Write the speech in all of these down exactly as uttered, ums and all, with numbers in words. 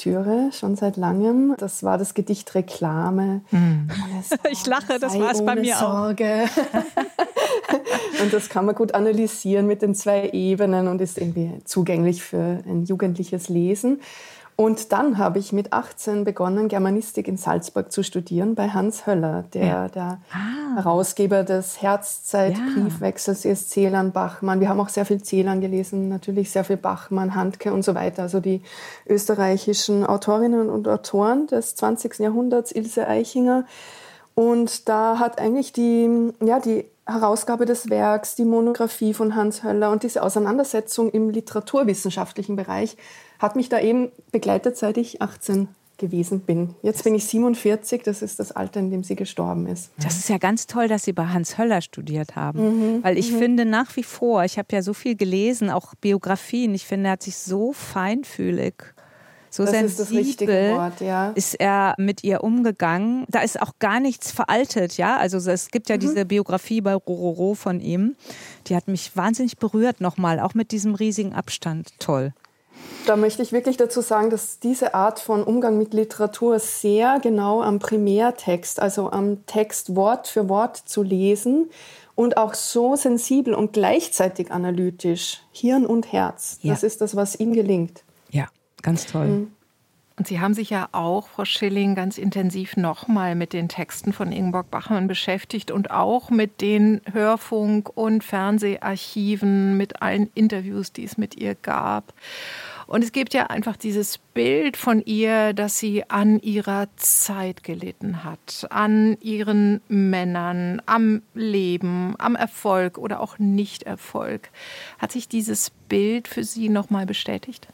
Lektüre, schon seit langem. Das war das Gedicht Reklame. Mm. Sorge, ich lache, das war es bei mir Sorge. auch. Und das kann man gut analysieren mit den zwei Ebenen und ist irgendwie zugänglich für ein jugendliches Lesen. Und dann habe ich mit achtzehn begonnen, Germanistik in Salzburg zu studieren bei Hans Höller, der, ja. der ah. Herausgeber des Herzzeit-Briefwechsels, ja. ist Celan, Bachmann. Wir haben auch sehr viel Celan gelesen, natürlich sehr viel Bachmann, Handke und so weiter. Also die österreichischen Autorinnen und Autoren des zwanzigsten Jahrhunderts, Ilse Eichinger. Und da hat eigentlich die, ja, die Herausgabe des Werks, die Monographie von Hans Höller und diese Auseinandersetzung im literaturwissenschaftlichen Bereich hat mich da eben begleitet, seit ich achtzehn gewesen bin. Jetzt bin ich siebenundvierzig, das ist das Alter, in dem sie gestorben ist. Das ist ja ganz toll, dass Sie bei Hans Höller studiert haben. Mhm. Weil ich mhm. finde nach wie vor, ich habe ja so viel gelesen, auch Biografien, ich finde, er hat sich so feinfühlig, so das sensibel ist das richtige Wort, ja. ist er mit ihr umgegangen. Da ist auch gar nichts veraltet, ja. Also es gibt ja mhm. diese Biografie bei Rororo von ihm. Die hat mich wahnsinnig berührt nochmal, auch mit diesem riesigen Abstand. Toll. Da möchte ich wirklich dazu sagen, dass diese Art von Umgang mit Literatur sehr genau am Primärtext, also am Text Wort für Wort zu lesen und auch so sensibel und gleichzeitig analytisch, Hirn und Herz. Ja. Das ist das, was ihm gelingt. Ja. Ganz toll. Mhm. Und Sie haben sich ja auch, Frau Schilling, ganz intensiv nochmal mit den Texten von Ingeborg Bachmann beschäftigt und auch mit den Hörfunk- und Fernseharchiven, mit allen Interviews, die es mit ihr gab. Und es gibt ja einfach dieses Bild von ihr, dass sie an ihrer Zeit gelitten hat, an ihren Männern, am Leben, am Erfolg oder auch Nichterfolg. Hat sich dieses Bild für Sie nochmal bestätigt?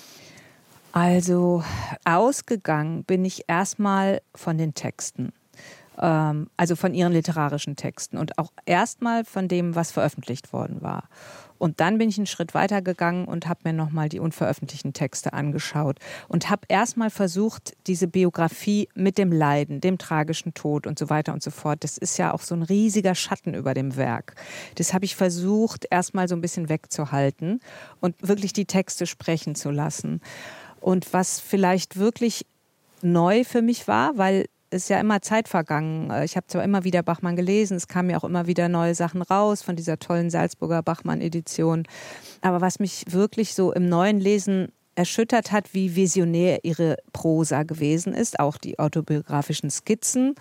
Also ausgegangen bin ich erstmal von den Texten, ähm, also von ihren literarischen Texten und auch erstmal von dem, was veröffentlicht worden war. Und dann bin ich einen Schritt weiter gegangen und habe mir nochmal die unveröffentlichten Texte angeschaut und habe erstmal versucht, diese Biografie mit dem Leiden, dem tragischen Tod und so weiter und so fort, das ist ja auch so ein riesiger Schatten über dem Werk. Das habe ich versucht, erstmal so ein bisschen wegzuhalten und wirklich die Texte sprechen zu lassen. Und was vielleicht wirklich neu für mich war, weil es ja immer Zeit vergangen. Ich habe zwar immer wieder Bachmann gelesen, es kamen ja auch immer wieder neue Sachen raus von dieser tollen Salzburger Bachmann-Edition. Aber was mich wirklich so im neuen Lesen erschüttert hat, wie visionär ihre Prosa gewesen ist, auch die autobiografischen Skizzen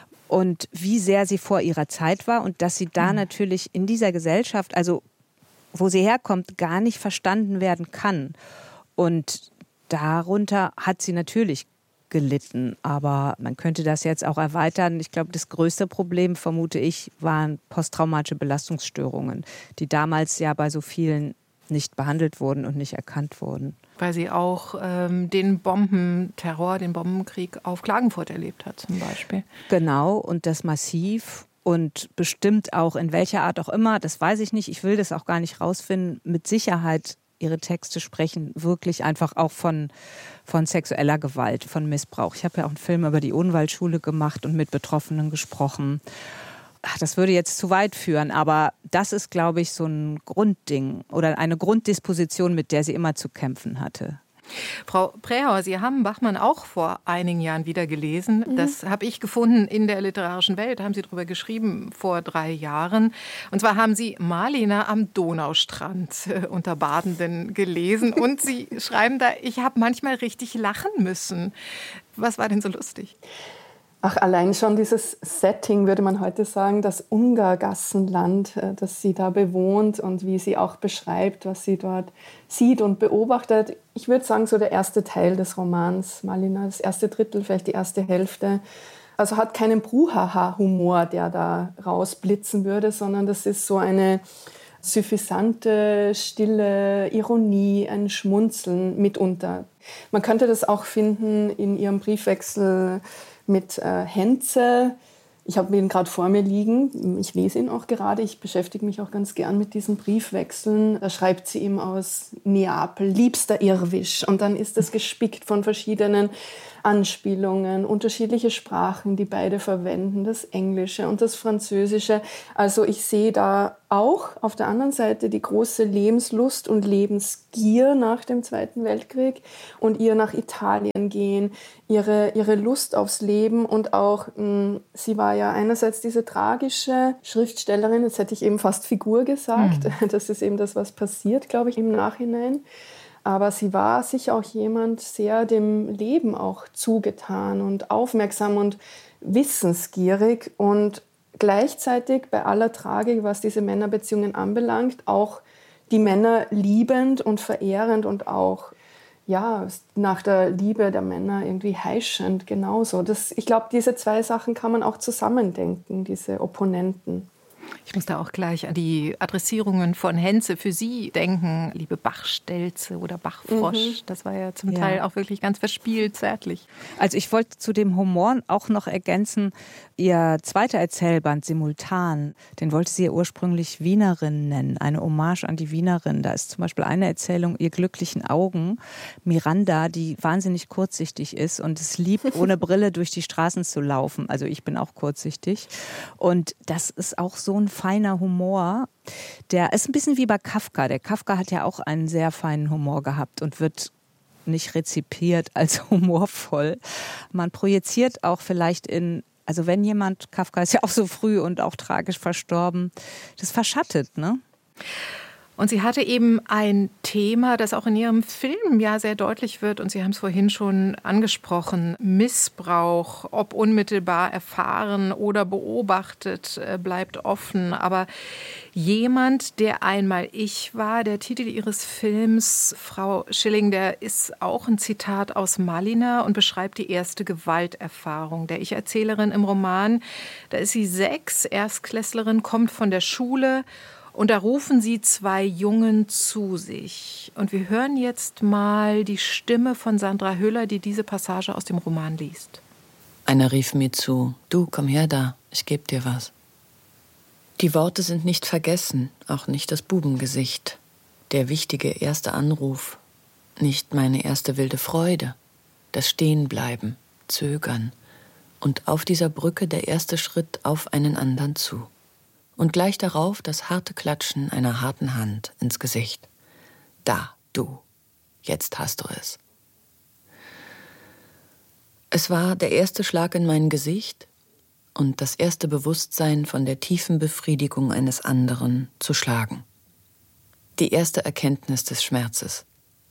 und wie sehr sie vor ihrer Zeit war und dass sie da mhm. natürlich in dieser Gesellschaft, also wo sie herkommt, gar nicht verstanden werden kann. Und darunter hat sie natürlich gelitten, aber man könnte das jetzt auch erweitern. Ich glaube, das größte Problem, vermute ich, waren posttraumatische Belastungsstörungen, die damals ja bei so vielen nicht behandelt wurden und nicht erkannt wurden. Weil sie auch ähm, den Bombenterror, den Bombenkrieg auf Klagenfurt erlebt hat zum Beispiel. Genau, und das massiv und bestimmt auch in welcher Art auch immer, das weiß ich nicht, ich will das auch gar nicht rausfinden, mit Sicherheit ihre Texte sprechen wirklich einfach auch von, von sexueller Gewalt, von Missbrauch. Ich habe ja auch einen Film über die Odenwaldschule gemacht und mit Betroffenen gesprochen. Ach, das würde jetzt zu weit führen, aber das ist, glaube ich, so ein Grundding oder eine Grunddisposition, mit der sie immer zu kämpfen hatte. Frau Prähauer, Sie haben Bachmann auch vor einigen Jahren wieder gelesen. Mhm. Das habe ich gefunden in der literarischen Welt. Da haben Sie darüber geschrieben vor drei Jahren. Und zwar haben Sie Marlina am Donaustrand äh, unter Badenden gelesen. Und Sie schreiben da, ich habe manchmal richtig lachen müssen. Was war denn so lustig? Ach, allein schon dieses Setting, würde man heute sagen, das Ungargassenland, das sie da bewohnt und wie sie auch beschreibt, was sie dort sieht und beobachtet. Ich würde sagen, so der erste Teil des Romans, Marlina, das erste Drittel, vielleicht die erste Hälfte. Also hat keinen Bruhaha-Humor, der da rausblitzen würde, sondern das ist so eine suffisante, stille Ironie, ein Schmunzeln mitunter. Man könnte das auch finden in ihrem Briefwechsel mit äh, Henze. Ich habe ihn gerade vor mir liegen. Ich lese ihn auch gerade. Ich beschäftige mich auch ganz gern mit diesen Briefwechseln. Da schreibt sie ihm aus Neapel, liebster Irrwisch. Und dann ist es gespickt von verschiedenen Anspielungen, unterschiedliche Sprachen, die beide verwenden, das Englische und das Französische. Also ich sehe da auch auf der anderen Seite die große Lebenslust und Lebensgier nach dem Zweiten Weltkrieg und ihr nach Italien gehen, ihre, ihre Lust aufs Leben und auch, mh, sie war ja einerseits diese tragische Schriftstellerin, jetzt hätte ich eben fast Figur gesagt, mhm. das ist eben das, was passiert, glaube ich, im Nachhinein. Aber sie war sicher auch jemand sehr dem Leben auch zugetan und aufmerksam und wissensgierig und gleichzeitig bei aller Tragik, was diese Männerbeziehungen anbelangt, auch die Männer liebend und verehrend und auch ja, nach der Liebe der Männer irgendwie heischend genauso. Das, ich glaube, diese zwei Sachen kann man auch zusammendenken, diese Opponenten. Ich muss da auch gleich an die Adressierungen von Henze für Sie denken, liebe Bachstelze oder Bachfrosch. Mhm. Das war ja zum ja. Teil auch wirklich ganz verspielt, zärtlich. Also ich wollte zu dem Humor auch noch ergänzen, ihr zweiter Erzählband Simultan, den wollte sie ja ursprünglich Wienerin nennen, eine Hommage an die Wienerin. Da ist zum Beispiel eine Erzählung, ihr glücklichen Augen, Miranda, die wahnsinnig kurzsichtig ist und es liebt, ohne Brille durch die Straßen zu laufen. Also ich bin auch kurzsichtig. Und das ist auch so ein feiner Humor, der ist ein bisschen wie bei Kafka. Der Kafka hat ja auch einen sehr feinen Humor gehabt und wird nicht rezipiert als humorvoll. Man projiziert auch vielleicht in, also wenn jemand, Kafka ist ja auch so früh und auch tragisch verstorben, das verschattet, ne? Und sie hatte eben ein Thema, das auch in ihrem Film ja sehr deutlich wird. Und Sie haben es vorhin schon angesprochen. Missbrauch, ob unmittelbar erfahren oder beobachtet, bleibt offen. Aber jemand, der einmal ich war, der Titel Ihres Films, Frau Schilling, der ist auch ein Zitat aus Malina und beschreibt die erste Gewalterfahrung der Ich-Erzählerin im Roman. Da ist sie sechs, Erstklässlerin, kommt von der Schule. Und da rufen sie zwei Jungen zu sich. Und wir hören jetzt mal die Stimme von Sandra Hüller, die diese Passage aus dem Roman liest. Einer rief mir zu, du, komm her da, ich geb dir was. Die Worte sind nicht vergessen, auch nicht das Bubengesicht. Der wichtige erste Anruf, nicht meine erste wilde Freude. Das Stehenbleiben, Zögern und auf dieser Brücke der erste Schritt auf einen anderen zu. Und gleich darauf das harte Klatschen einer harten Hand ins Gesicht. Da, du, jetzt hast du es. Es war der erste Schlag in mein Gesicht und das erste Bewusstsein von der tiefen Befriedigung eines anderen zu schlagen. Die erste Erkenntnis des Schmerzes.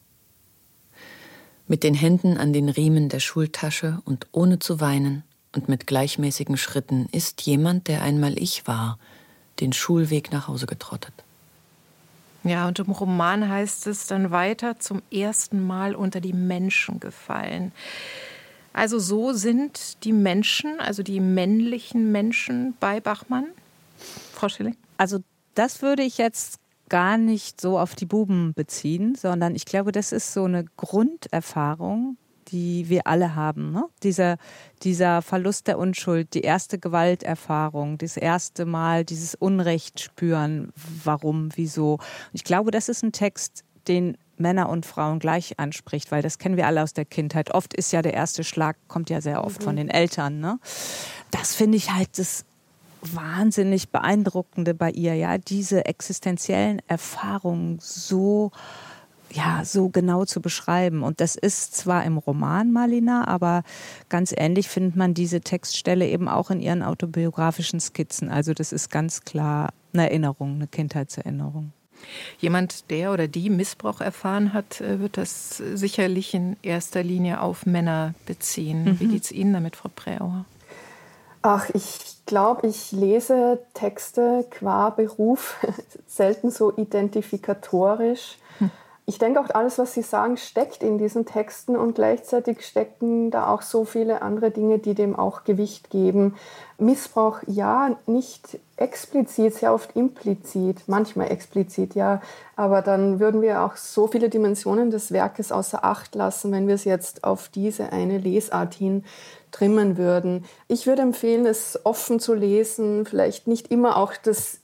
Mit den Händen an den Riemen der Schultasche und ohne zu weinen und mit gleichmäßigen Schritten ist jemand, der einmal ich war, den Schulweg nach Hause getrottet. Ja, und im Roman heißt es dann weiter, zum ersten Mal unter die Menschen gefallen. Also so sind die Menschen, also die männlichen Menschen bei Bachmann? Frau Schilling? Also das würde ich jetzt gar nicht so auf die Buben beziehen, sondern ich glaube, das ist so eine Grunderfahrung, die wir alle haben. Ne? Dieser, dieser Verlust der Unschuld, die erste Gewalterfahrung, das erste Mal dieses Unrecht spüren, warum, wieso. Ich glaube, das ist ein Text, den Männer und Frauen gleich anspricht, weil das kennen wir alle aus der Kindheit. Oft ist ja der erste Schlag, kommt ja sehr oft mhm. von den Eltern. Ne? Das finde ich halt das wahnsinnig Beeindruckende bei ihr, ja, diese existenziellen Erfahrungen so ja, so genau zu beschreiben. Und das ist zwar im Roman Malina, aber ganz ähnlich findet man diese Textstelle eben auch in ihren autobiografischen Skizzen. Also das ist ganz klar eine Erinnerung, eine Kindheitserinnerung. Jemand, der oder die Missbrauch erfahren hat, wird das sicherlich in erster Linie auf Männer beziehen. Mhm. Wie geht es Ihnen damit, Frau Präauer? Ach, ich glaube, ich lese Texte qua Beruf selten so identifikatorisch. Hm. Ich denke auch, alles, was Sie sagen, steckt in diesen Texten und gleichzeitig stecken da auch so viele andere Dinge, die dem auch Gewicht geben. Missbrauch, ja, nicht explizit, sehr oft implizit, manchmal explizit, ja, aber dann würden wir auch so viele Dimensionen des Werkes außer Acht lassen, wenn wir es jetzt auf diese eine Lesart hin trimmen würden. Ich würde empfehlen, es offen zu lesen, vielleicht nicht immer auch das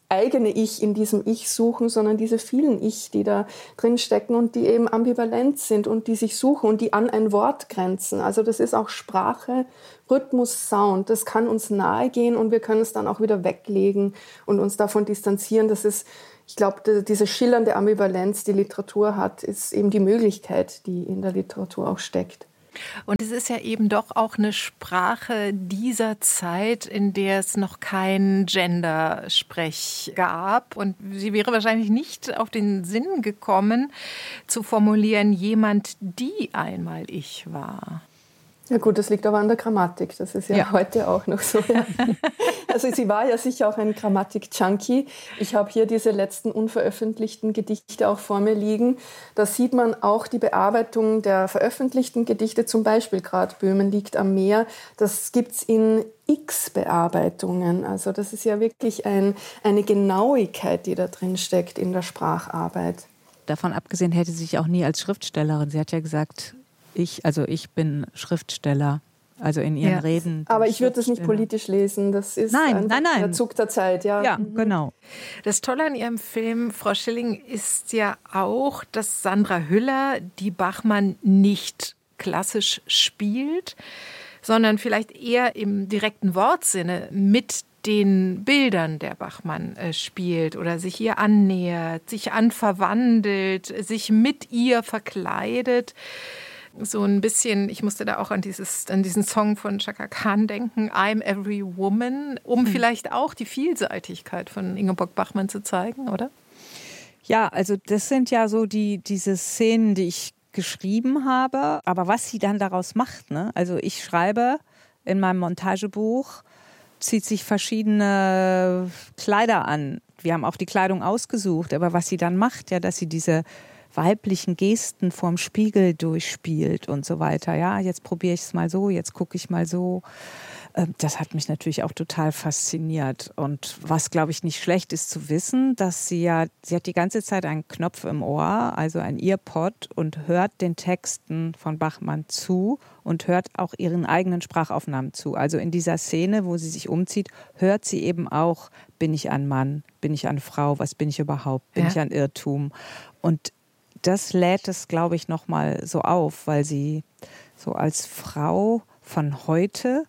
eigene Ich in diesem Ich suchen, sondern diese vielen Ich, die da drin stecken und die eben ambivalent sind und die sich suchen und die an ein Wort grenzen. Also das ist auch Sprache, Rhythmus, Sound. Das kann uns nahe gehen und wir können es dann auch wieder weglegen und uns davon distanzieren. Das ist, ich glaube, diese schillernde Ambivalenz, die Literatur hat, ist eben die Möglichkeit, die in der Literatur auch steckt. Und es ist ja eben doch auch eine Sprache dieser Zeit, in der es noch kein Gendersprech gab. Und sie wäre wahrscheinlich nicht auf den Sinn gekommen, zu formulieren, jemand, die einmal ich war. Ja gut, das liegt aber an der Grammatik. Das ist ja, ja. heute auch noch so. Ja. Also sie war ja sicher auch ein Grammatik-Junkie. Ich habe hier diese letzten unveröffentlichten Gedichte auch vor mir liegen. Da sieht man auch die Bearbeitung der veröffentlichten Gedichte, zum Beispiel gerade Böhmen liegt am Meer. Das gibt es in x Bearbeitungen. Also das ist ja wirklich ein, eine Genauigkeit, die da drin steckt in der Spracharbeit. Davon abgesehen hätte sie sich auch nie als Schriftstellerin. Sie hat ja gesagt, Ich, also ich bin Schriftsteller, also in ihren ja. Reden. Aber ich würde das nicht politisch lesen, das ist nein, nein, nein. der Zug der Zeit. Ja, ja mhm. genau. Das Tolle an Ihrem Film, Frau Schilling, ist ja auch, dass Sandra Hüller die Bachmann nicht klassisch spielt, sondern vielleicht eher im direkten Wortsinne mit den Bildern der Bachmann äh, spielt oder sich ihr annähert, sich anverwandelt, sich mit ihr verkleidet. So ein bisschen, ich musste da auch an, dieses, an diesen Song von Chaka Khan denken, I'm Every Woman, um hm. vielleicht auch die Vielseitigkeit von Ingeborg Bachmann zu zeigen, oder? Ja, also das sind ja so die, diese Szenen, die ich geschrieben habe, aber was sie dann daraus macht, ne? Also ich schreibe in meinem Montagebuch, zieht sich verschiedene Kleider an. Wir haben auch die Kleidung ausgesucht, aber was sie dann macht, ja, dass sie diese weiblichen Gesten vorm Spiegel durchspielt und so weiter. Ja, jetzt probiere ich es mal so, jetzt gucke ich mal so. Das hat mich natürlich auch total fasziniert. Und was, glaube ich, nicht schlecht ist zu wissen, dass sie ja, sie hat die ganze Zeit einen Knopf im Ohr, also ein Earpod, und hört den Texten von Bachmann zu und hört auch ihren eigenen Sprachaufnahmen zu. Also in dieser Szene, wo sie sich umzieht, hört sie eben auch, bin ich ein Mann, bin ich eine Frau, was bin ich überhaupt, bin ja. ich ein Irrtum? Und das lädt es, glaube ich, nochmal so auf, weil sie so als Frau von heute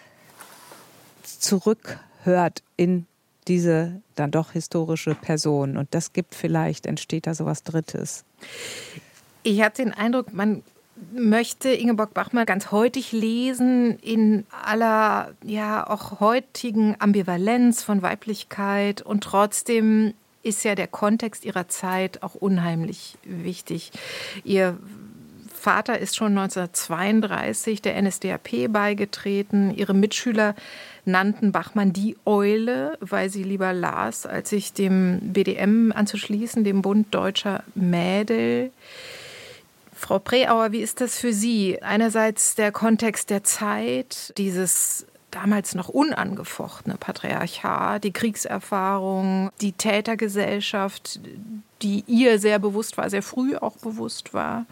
zurückhört in diese dann doch historische Person. Und das gibt vielleicht, entsteht da so was Drittes. Ich hatte den Eindruck, man möchte Ingeborg Bachmann ganz heutig lesen, in aller, ja, auch heutigen Ambivalenz von Weiblichkeit, und trotzdem ist ja der Kontext ihrer Zeit auch unheimlich wichtig. Ihr Vater ist schon neunzehnhundertzweiunddreißig der N S D A P beigetreten. Ihre Mitschüler nannten Bachmann die Eule, weil sie lieber las, als sich dem B D M anzuschließen, dem Bund Deutscher Mädel. Frau Preauer, wie ist das für Sie? Einerseits der Kontext der Zeit, dieses damals noch unangefochtene Patriarchat, die Kriegserfahrung, die Tätergesellschaft, die ihr sehr bewusst war, sehr früh auch bewusst war.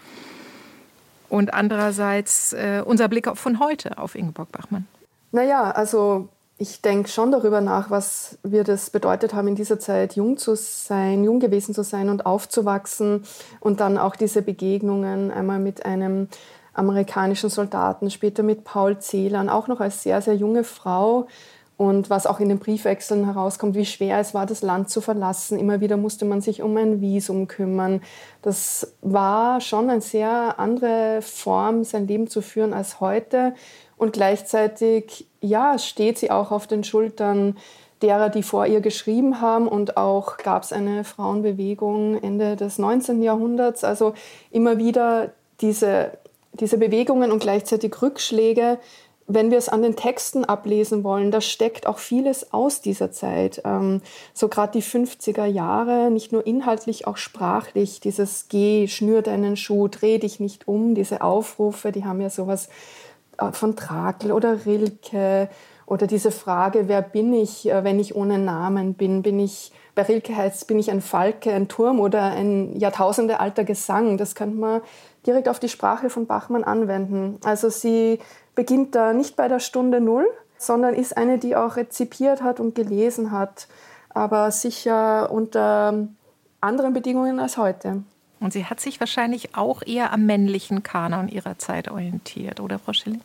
Und andererseits äh, unser Blick auf, von heute auf Ingeborg Bachmann. Naja, also ich denke schon darüber nach, was wir das bedeutet haben, in dieser Zeit jung zu sein, jung gewesen zu sein und aufzuwachsen. Und dann auch diese Begegnungen, einmal mit einem amerikanischen Soldaten, später mit Paul Celan, auch noch als sehr, sehr junge Frau. Und was auch in den Briefwechseln herauskommt, wie schwer es war, das Land zu verlassen. Immer wieder musste man sich um ein Visum kümmern. Das war schon eine sehr andere Form, sein Leben zu führen als heute. Und gleichzeitig, ja, steht sie auch auf den Schultern derer, die vor ihr geschrieben haben. Und auch gab es eine Frauenbewegung Ende des neunzehnten Jahrhunderts. Also immer wieder diese, diese Bewegungen und gleichzeitig Rückschläge. Wenn wir es an den Texten ablesen wollen, da steckt auch vieles aus dieser Zeit. Ähm, so gerade die fünfziger Jahre, nicht nur inhaltlich, auch sprachlich. Dieses Geh, schnür deinen Schuh, dreh dich nicht um, diese Aufrufe, die haben ja sowas von Trakl oder Rilke. Oder diese Frage, wer bin ich, wenn ich ohne Namen bin? Bin ich, bei Rilke heißt es, bin ich ein Falke, ein Turm oder ein jahrtausendealter Gesang? Das könnte man direkt auf die Sprache von Bachmann anwenden. Also sie beginnt da nicht bei der Stunde Null, sondern ist eine, die auch rezipiert hat und gelesen hat. aber sicher unter anderen Bedingungen als heute. Und sie hat sich wahrscheinlich auch eher am männlichen Kanon ihrer Zeit orientiert, oder Frau Schilling?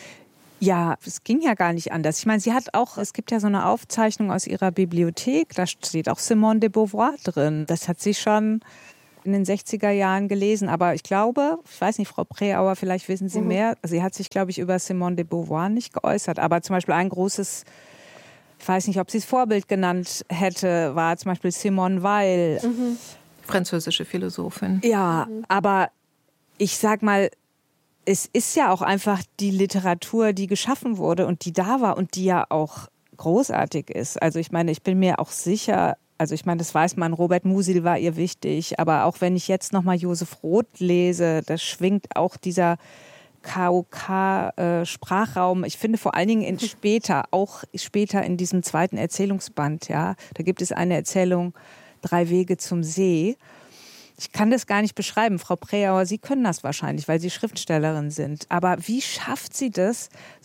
Ja, es ging ja gar nicht anders. Ich meine, sie hat auch, es gibt ja so eine Aufzeichnung aus ihrer Bibliothek, da steht auch Simone de Beauvoir drin. Das hat sie schon in den sechziger Jahren gelesen. Aber ich glaube, ich weiß nicht, Frau Preauer, vielleicht wissen Sie mhm. mehr. Sie hat sich, glaube ich, über Simone de Beauvoir nicht geäußert. Aber zum Beispiel ein großes, ich weiß nicht, ob sie es Vorbild genannt hätte, war zum Beispiel Simone Weil. Mhm. Französische Philosophin. Ja, mhm. aber ich sag mal, es ist ja auch einfach die Literatur, die geschaffen wurde und die da war und die ja auch großartig ist. Also ich meine, ich bin mir auch sicher, also ich meine, das weiß man, Robert Musil war ihr wichtig, aber auch wenn ich jetzt nochmal Josef Roth lese, da schwingt auch dieser K O K-Sprachraum. Ich finde vor allen Dingen in später, auch später in diesem zweiten Erzählungsband, ja, da gibt es eine Erzählung, Drei Wege zum See. Ich kann das gar nicht beschreiben. Frau Preauer, Sie können das wahrscheinlich, weil Sie Schriftstellerin sind. Aber wie schafft sie das,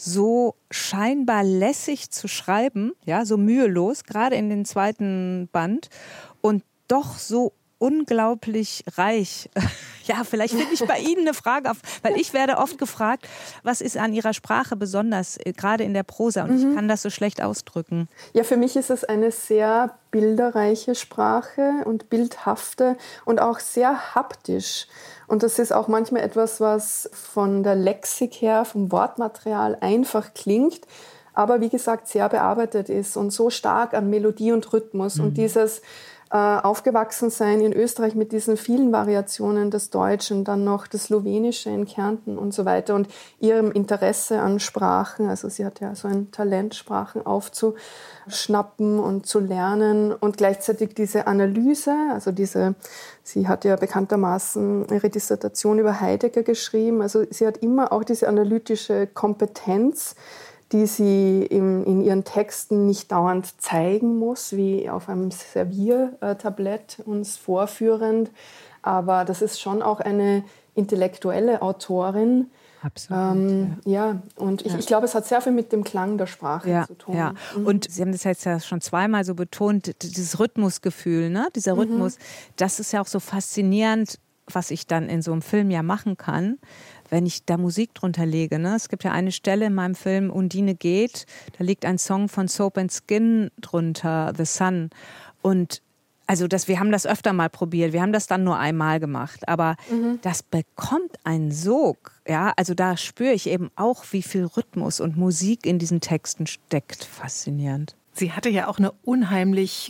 so scheinbar lässig zu schreiben, ja, so mühelos, gerade in den zweiten Band, und doch so unglaublich reich. Ja, vielleicht finde ich bei Ihnen eine Frage auf, weil ich werde oft gefragt, was ist an Ihrer Sprache besonders, gerade in der Prosa, und mhm. ich kann das so schlecht ausdrücken. Ja, für mich ist es eine sehr bilderreiche Sprache und bildhafte und auch sehr haptisch. Und das ist auch manchmal etwas, was von der Lexik her, vom Wortmaterial einfach klingt, aber wie gesagt sehr bearbeitet ist und so stark an Melodie und Rhythmus. Mhm. Und dieses aufgewachsen sein in Österreich mit diesen vielen Variationen des Deutschen, dann noch das Slowenische in Kärnten und so weiter und ihrem Interesse an Sprachen. Also sie hat ja so ein Talent, Sprachen aufzuschnappen und zu lernen und gleichzeitig diese Analyse, also diese, sie hat ja bekanntermaßen ihre Dissertation über Heidegger geschrieben, also sie hat immer auch diese analytische Kompetenz, die sie in, in ihren Texten nicht dauernd zeigen muss, wie auf einem Serviertablett uns vorführend. Aber das ist schon auch eine intellektuelle Autorin. Absolut. Ähm, ja. ja, und ich, ja. ich glaube, es hat sehr viel mit dem Klang der Sprache ja, zu tun. Ja. Mhm. Und Sie haben das jetzt ja schon zweimal so betont, dieses Rhythmusgefühl, ne? Dieser Rhythmus, mhm. das ist ja auch so faszinierend, was ich dann in so einem Film ja machen kann, wenn ich da Musik drunter lege. Ne? Es gibt ja eine Stelle in meinem Film Undine geht, da liegt ein Song von Soap and Skin drunter, The Sun. Und also das, wir haben das öfter mal probiert, wir haben das dann nur einmal gemacht, aber mhm. das bekommt einen Sog. Ja? Also da spüre ich eben auch, wie viel Rhythmus und Musik in diesen Texten steckt. Faszinierend. Sie hatte ja auch eine unheimlich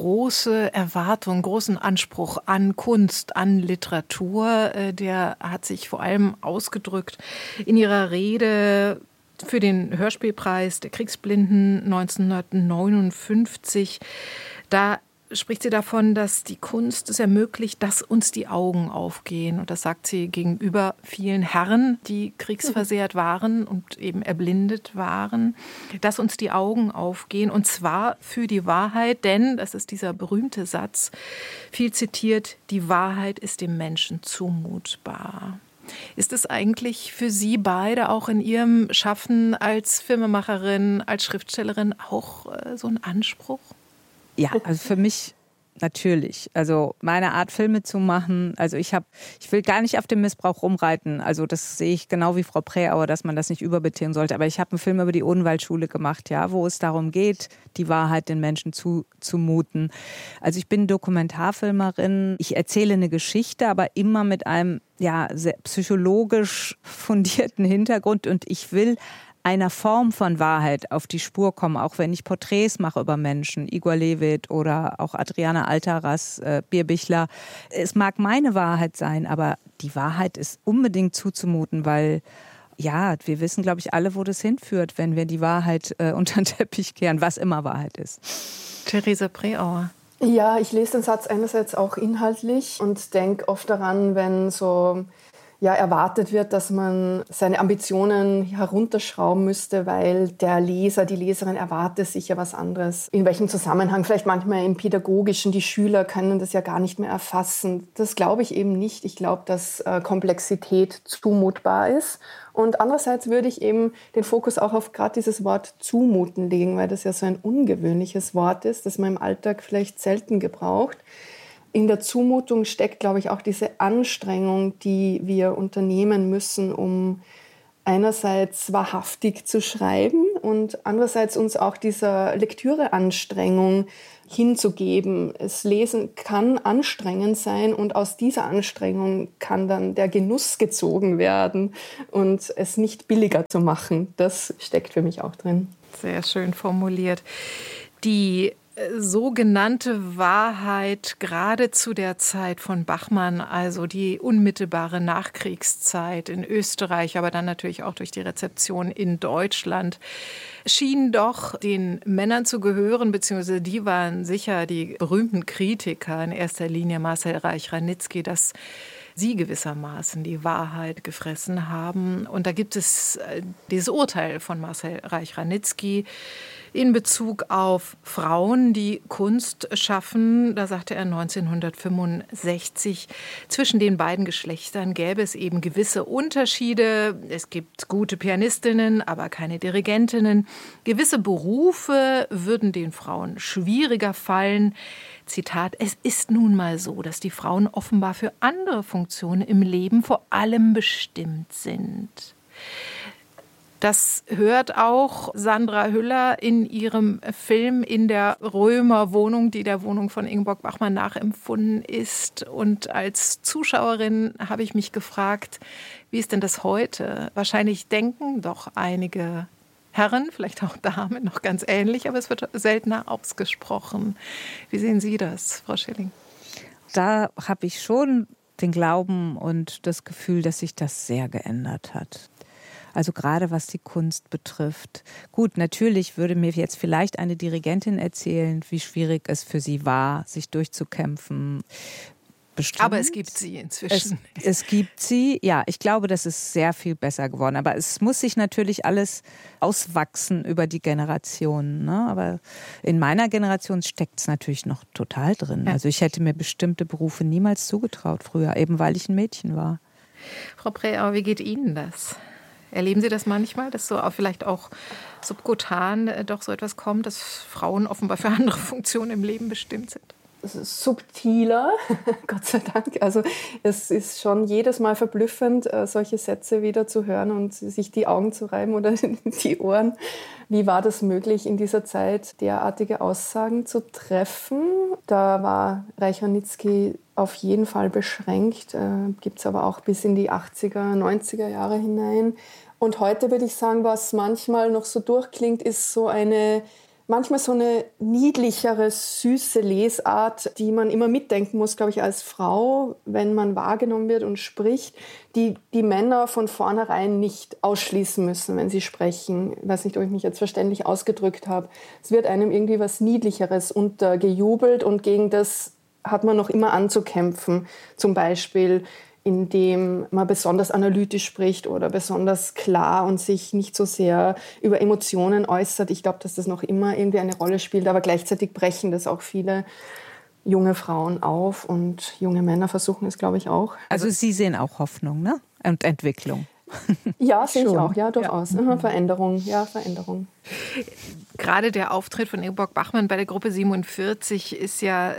große Erwartung, großen Anspruch an Kunst, an Literatur. Der hat sich vor allem ausgedrückt in ihrer Rede für den Hörspielpreis der Kriegsblinden neunzehnhundertneunundfünfzig. Da spricht sie davon, dass die Kunst es ermöglicht, dass uns die Augen aufgehen. Und das sagt sie gegenüber vielen Herren, die kriegsversehrt waren und eben erblindet waren, dass uns die Augen aufgehen. Und zwar für die Wahrheit, denn, das ist dieser berühmte Satz, viel zitiert, die Wahrheit ist dem Menschen zumutbar. Ist es eigentlich für Sie beide auch in Ihrem Schaffen als Filmemacherin, als Schriftstellerin auch äh, so ein Anspruch? Ja, also für mich natürlich. Also meine Art, Filme zu machen, also ich habe, ich will gar nicht auf den Missbrauch rumreiten. Also das sehe ich genau wie Frau Preauer, dass man das nicht überbetonen sollte. Aber ich habe einen Film über die Odenwaldschule gemacht, ja, wo es darum geht, die Wahrheit den Menschen zuzumuten. Also ich bin Dokumentarfilmerin. Ich erzähle eine Geschichte, aber immer mit einem ja sehr psychologisch fundierten Hintergrund. Und ich will einer Form von Wahrheit auf die Spur kommen, auch wenn ich Porträts mache über Menschen, Igor Levit oder auch Adriana Altaras, äh, Birbichler. Es mag meine Wahrheit sein, aber die Wahrheit ist unbedingt zuzumuten, weil ja, wir wissen, glaube ich, alle, wo das hinführt, wenn wir die Wahrheit äh, unter den Teppich kehren, was immer Wahrheit ist. Theresa Preauer. Ja, ich lese den Satz einerseits auch inhaltlich und denke oft daran, wenn so ja, erwartet wird, dass man seine Ambitionen herunterschrauben müsste, weil der Leser, die Leserin erwartet sicher was anderes. In welchem Zusammenhang? Vielleicht manchmal im Pädagogischen. Die Schüler können das ja gar nicht mehr erfassen. Das glaube ich eben nicht. Ich glaube, dass äh, Komplexität zumutbar ist. Und andererseits würde ich eben den Fokus auch auf gerade dieses Wort zumuten legen, weil das ja so ein ungewöhnliches Wort ist, das man im Alltag vielleicht selten gebraucht. In der Zumutung steckt, glaube ich, auch diese Anstrengung, die wir unternehmen müssen, um einerseits wahrhaftig zu schreiben und andererseits uns auch dieser Lektüreanstrengung hinzugeben. Das Lesen kann anstrengend sein und aus dieser Anstrengung kann dann der Genuss gezogen werden und es nicht billiger zu machen. Das steckt für mich auch drin. Sehr schön formuliert. Die sogenannte Wahrheit, gerade zu der Zeit von Bachmann, also die unmittelbare Nachkriegszeit in Österreich, aber dann natürlich auch durch die Rezeption in Deutschland, schien doch den Männern zu gehören, beziehungsweise die waren sicher die berühmten Kritiker, in erster Linie Marcel Reich-Ranitzky, dass sie gewissermaßen die Wahrheit gefressen haben. Und da gibt es dieses Urteil von Marcel Reich-Ranitzky in Bezug auf Frauen, die Kunst schaffen. Da sagte er neunzehnhundertfünfundsechzig, zwischen den beiden Geschlechtern gäbe es eben gewisse Unterschiede. Es gibt gute Pianistinnen, aber keine Dirigentinnen. Gewisse Berufe würden den Frauen schwieriger fallen. Zitat, es ist nun mal so, dass die Frauen offenbar für andere Funktionen im Leben vor allem bestimmt sind. Das hört auch Sandra Hüller in ihrem Film in der Römerwohnung, die der Wohnung von Ingeborg Bachmann nachempfunden ist. Und als Zuschauerin habe ich mich gefragt, wie ist denn das heute? Wahrscheinlich denken doch einige Herren, vielleicht auch Damen, noch ganz ähnlich, aber es wird seltener ausgesprochen. Wie sehen Sie das, Frau Schilling? Da habe ich schon den Glauben und das Gefühl, dass sich das sehr geändert hat. Also gerade was die Kunst betrifft. Gut, natürlich würde mir jetzt vielleicht eine Dirigentin erzählen, wie schwierig es für sie war, sich durchzukämpfen. Bestimmt. Aber es gibt sie inzwischen. Es, es gibt sie, ja. Ich glaube, das ist sehr viel besser geworden. Aber es muss sich natürlich alles auswachsen über die Generationen. Ne? Aber in meiner Generation steckt es natürlich noch total drin. Ja. Also ich hätte mir bestimmte Berufe niemals zugetraut früher, eben weil ich ein Mädchen war. Frau Preauer, wie geht Ihnen das? Erleben Sie das manchmal, dass so auch vielleicht auch subkutan doch so etwas kommt, dass Frauen offenbar für andere Funktionen im Leben bestimmt sind? Subtiler, Gott sei Dank. Also es ist schon jedes Mal verblüffend, solche Sätze wieder zu hören und sich die Augen zu reiben oder die Ohren. Wie war das möglich, in dieser Zeit derartige Aussagen zu treffen? Da war Reich-Ranitzky auf jeden Fall beschränkt, äh, gibt es aber auch bis in die achtziger, neunziger Jahre hinein. Und heute würde ich sagen, was manchmal noch so durchklingt, ist so eine manchmal so eine niedlichere, süße Lesart, die man immer mitdenken muss, glaube ich, als Frau, wenn man wahrgenommen wird und spricht, die die Männer von vornherein nicht ausschließen müssen, wenn sie sprechen. Ich weiß nicht, ob ich mich jetzt verständlich ausgedrückt habe. Es wird einem irgendwie was Niedlicheres untergejubelt und gegen das hat man noch immer anzukämpfen. Zum Beispiel, indem man besonders analytisch spricht oder besonders klar und sich nicht so sehr über Emotionen äußert. Ich glaube, dass das noch immer irgendwie eine Rolle spielt, aber gleichzeitig brechen das auch viele junge Frauen auf und junge Männer versuchen es, glaube ich, auch. Also Sie sehen auch Hoffnung, ne? Und Entwicklung. Ja, sehe ich auch, ja, durchaus. Ja. Mhm. Veränderung, ja, Veränderung. Gerade der Auftritt von Ingeborg Bachmann bei der Gruppe siebenundvierzig ist ja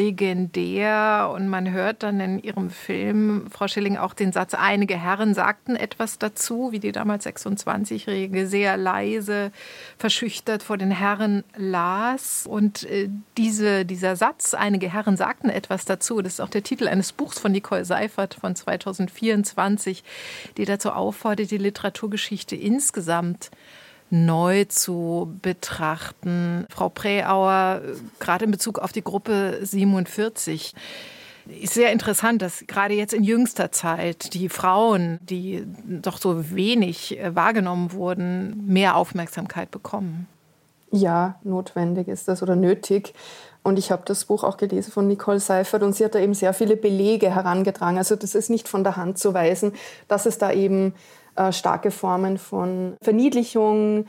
legendär und man hört dann in ihrem Film, Frau Schilling, auch den Satz, einige Herren sagten etwas dazu, wie die damals sechsundzwanzigjährige sehr leise, verschüchtert vor den Herren las. Und äh, diese, dieser Satz, einige Herren sagten etwas dazu, das ist auch der Titel eines Buchs von Nicole Seifert von zweitausendvierundzwanzig, die dazu auffordert, die Literaturgeschichte insgesamt neu zu betrachten. Frau Preauer, gerade in Bezug auf die Gruppe siebenundvierzig, ist sehr interessant, dass gerade jetzt in jüngster Zeit die Frauen, die doch so wenig wahrgenommen wurden, mehr Aufmerksamkeit bekommen. Ja, notwendig ist das oder nötig. Und ich habe das Buch auch gelesen von Nicole Seifert und sie hat da eben sehr viele Belege herangetragen. Also das ist nicht von der Hand zu weisen, dass es da eben äh, starke Formen von Verniedlichung,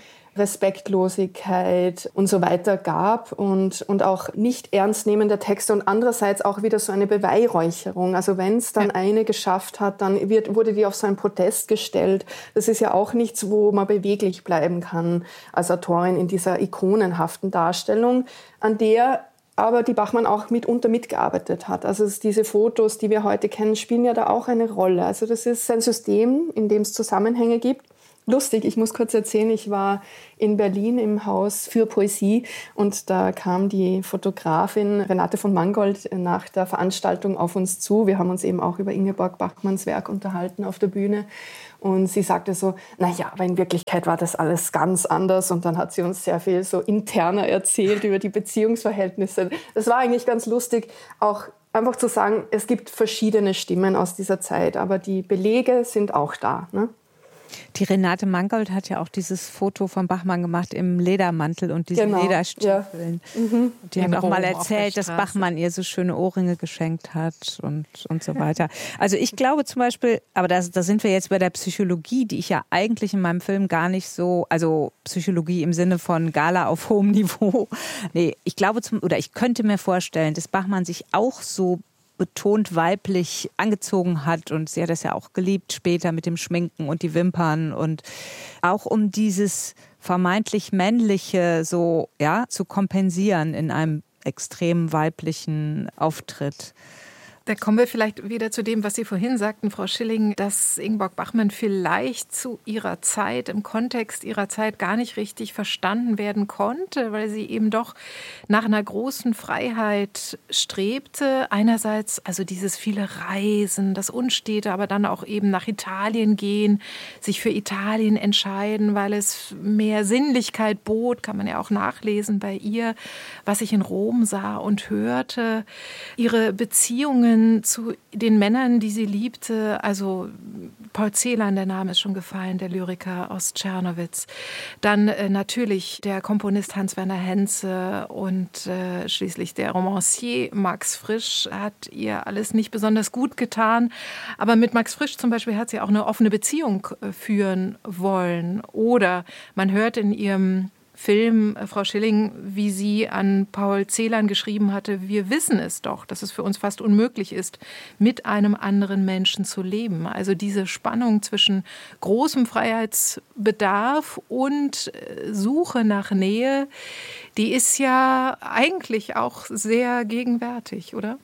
Respektlosigkeit und so weiter gab und, und auch nicht Ernstnehmen der Texte und andererseits auch wieder so eine Beweihräucherung. Also wenn es dann ja. eine geschafft hat, dann wird, wurde die auf so einen Protest gestellt. Das ist ja auch nichts, wo man beweglich bleiben kann als Autorin in dieser ikonenhaften Darstellung, an der aber die Bachmann auch mitunter mitgearbeitet hat. Also diese Fotos, die wir heute kennen, spielen ja da auch eine Rolle. Also das ist ein System, in dem es Zusammenhänge gibt. Lustig, ich muss kurz erzählen, ich war in Berlin im Haus für Poesie und da kam die Fotografin Renate von Mangold nach der Veranstaltung auf uns zu. Wir haben uns eben auch über Ingeborg Bachmanns Werk unterhalten auf der Bühne und sie sagte so, na ja, aber in Wirklichkeit war das alles ganz anders und dann hat sie uns sehr viel so interner erzählt über die Beziehungsverhältnisse. Das war eigentlich ganz lustig, auch einfach zu sagen, es gibt verschiedene Stimmen aus dieser Zeit, aber die Belege sind auch da, ne? Die Renate Mangold hat ja auch dieses Foto von Bachmann gemacht im Ledermantel und diesen genau, Lederstiefeln. Ja. Mhm. Die hat auch mal erzählt, dass Bachmann ihr so schöne Ohrringe geschenkt hat und, und so weiter. Also ich glaube zum Beispiel, aber da, da sind wir jetzt bei der Psychologie, die ich ja eigentlich in meinem Film gar nicht so, also Psychologie im Sinne von Gala auf hohem Niveau. Nee, ich glaube zum, oder ich könnte mir vorstellen, dass Bachmann sich auch so betont weiblich angezogen hat und sie hat das ja auch geliebt später mit dem Schminken und die Wimpern und auch um dieses vermeintlich männliche so ja zu kompensieren in einem extrem weiblichen Auftritt. Da kommen wir vielleicht wieder zu dem, was Sie vorhin sagten, Frau Schilling, dass Ingeborg Bachmann vielleicht zu ihrer Zeit, im Kontext ihrer Zeit gar nicht richtig verstanden werden konnte, weil sie eben doch nach einer großen Freiheit strebte. Einerseits also dieses viele Reisen, das Unstete, aber dann auch eben nach Italien gehen, sich für Italien entscheiden, weil es mehr Sinnlichkeit bot, kann man ja auch nachlesen bei ihr, was ich in Rom sah und hörte. Ihre Beziehungen zu den Männern, die sie liebte, also Paul Celan, der Name ist schon gefallen, der Lyriker aus Czernowitz. Dann äh, natürlich der Komponist Hans-Werner Henze und äh, schließlich der Romancier Max Frisch hat ihr alles nicht besonders gut getan. Aber mit Max Frisch zum Beispiel hat sie auch eine offene Beziehung äh, führen wollen. Oder man hört in ihrem Film, Frau Schilling, wie sie an Paul Celan geschrieben hatte, wir wissen es doch, dass es für uns fast unmöglich ist, mit einem anderen Menschen zu leben. Also diese Spannung zwischen großem Freiheitsbedarf und Suche nach Nähe, die ist ja eigentlich auch sehr gegenwärtig, oder?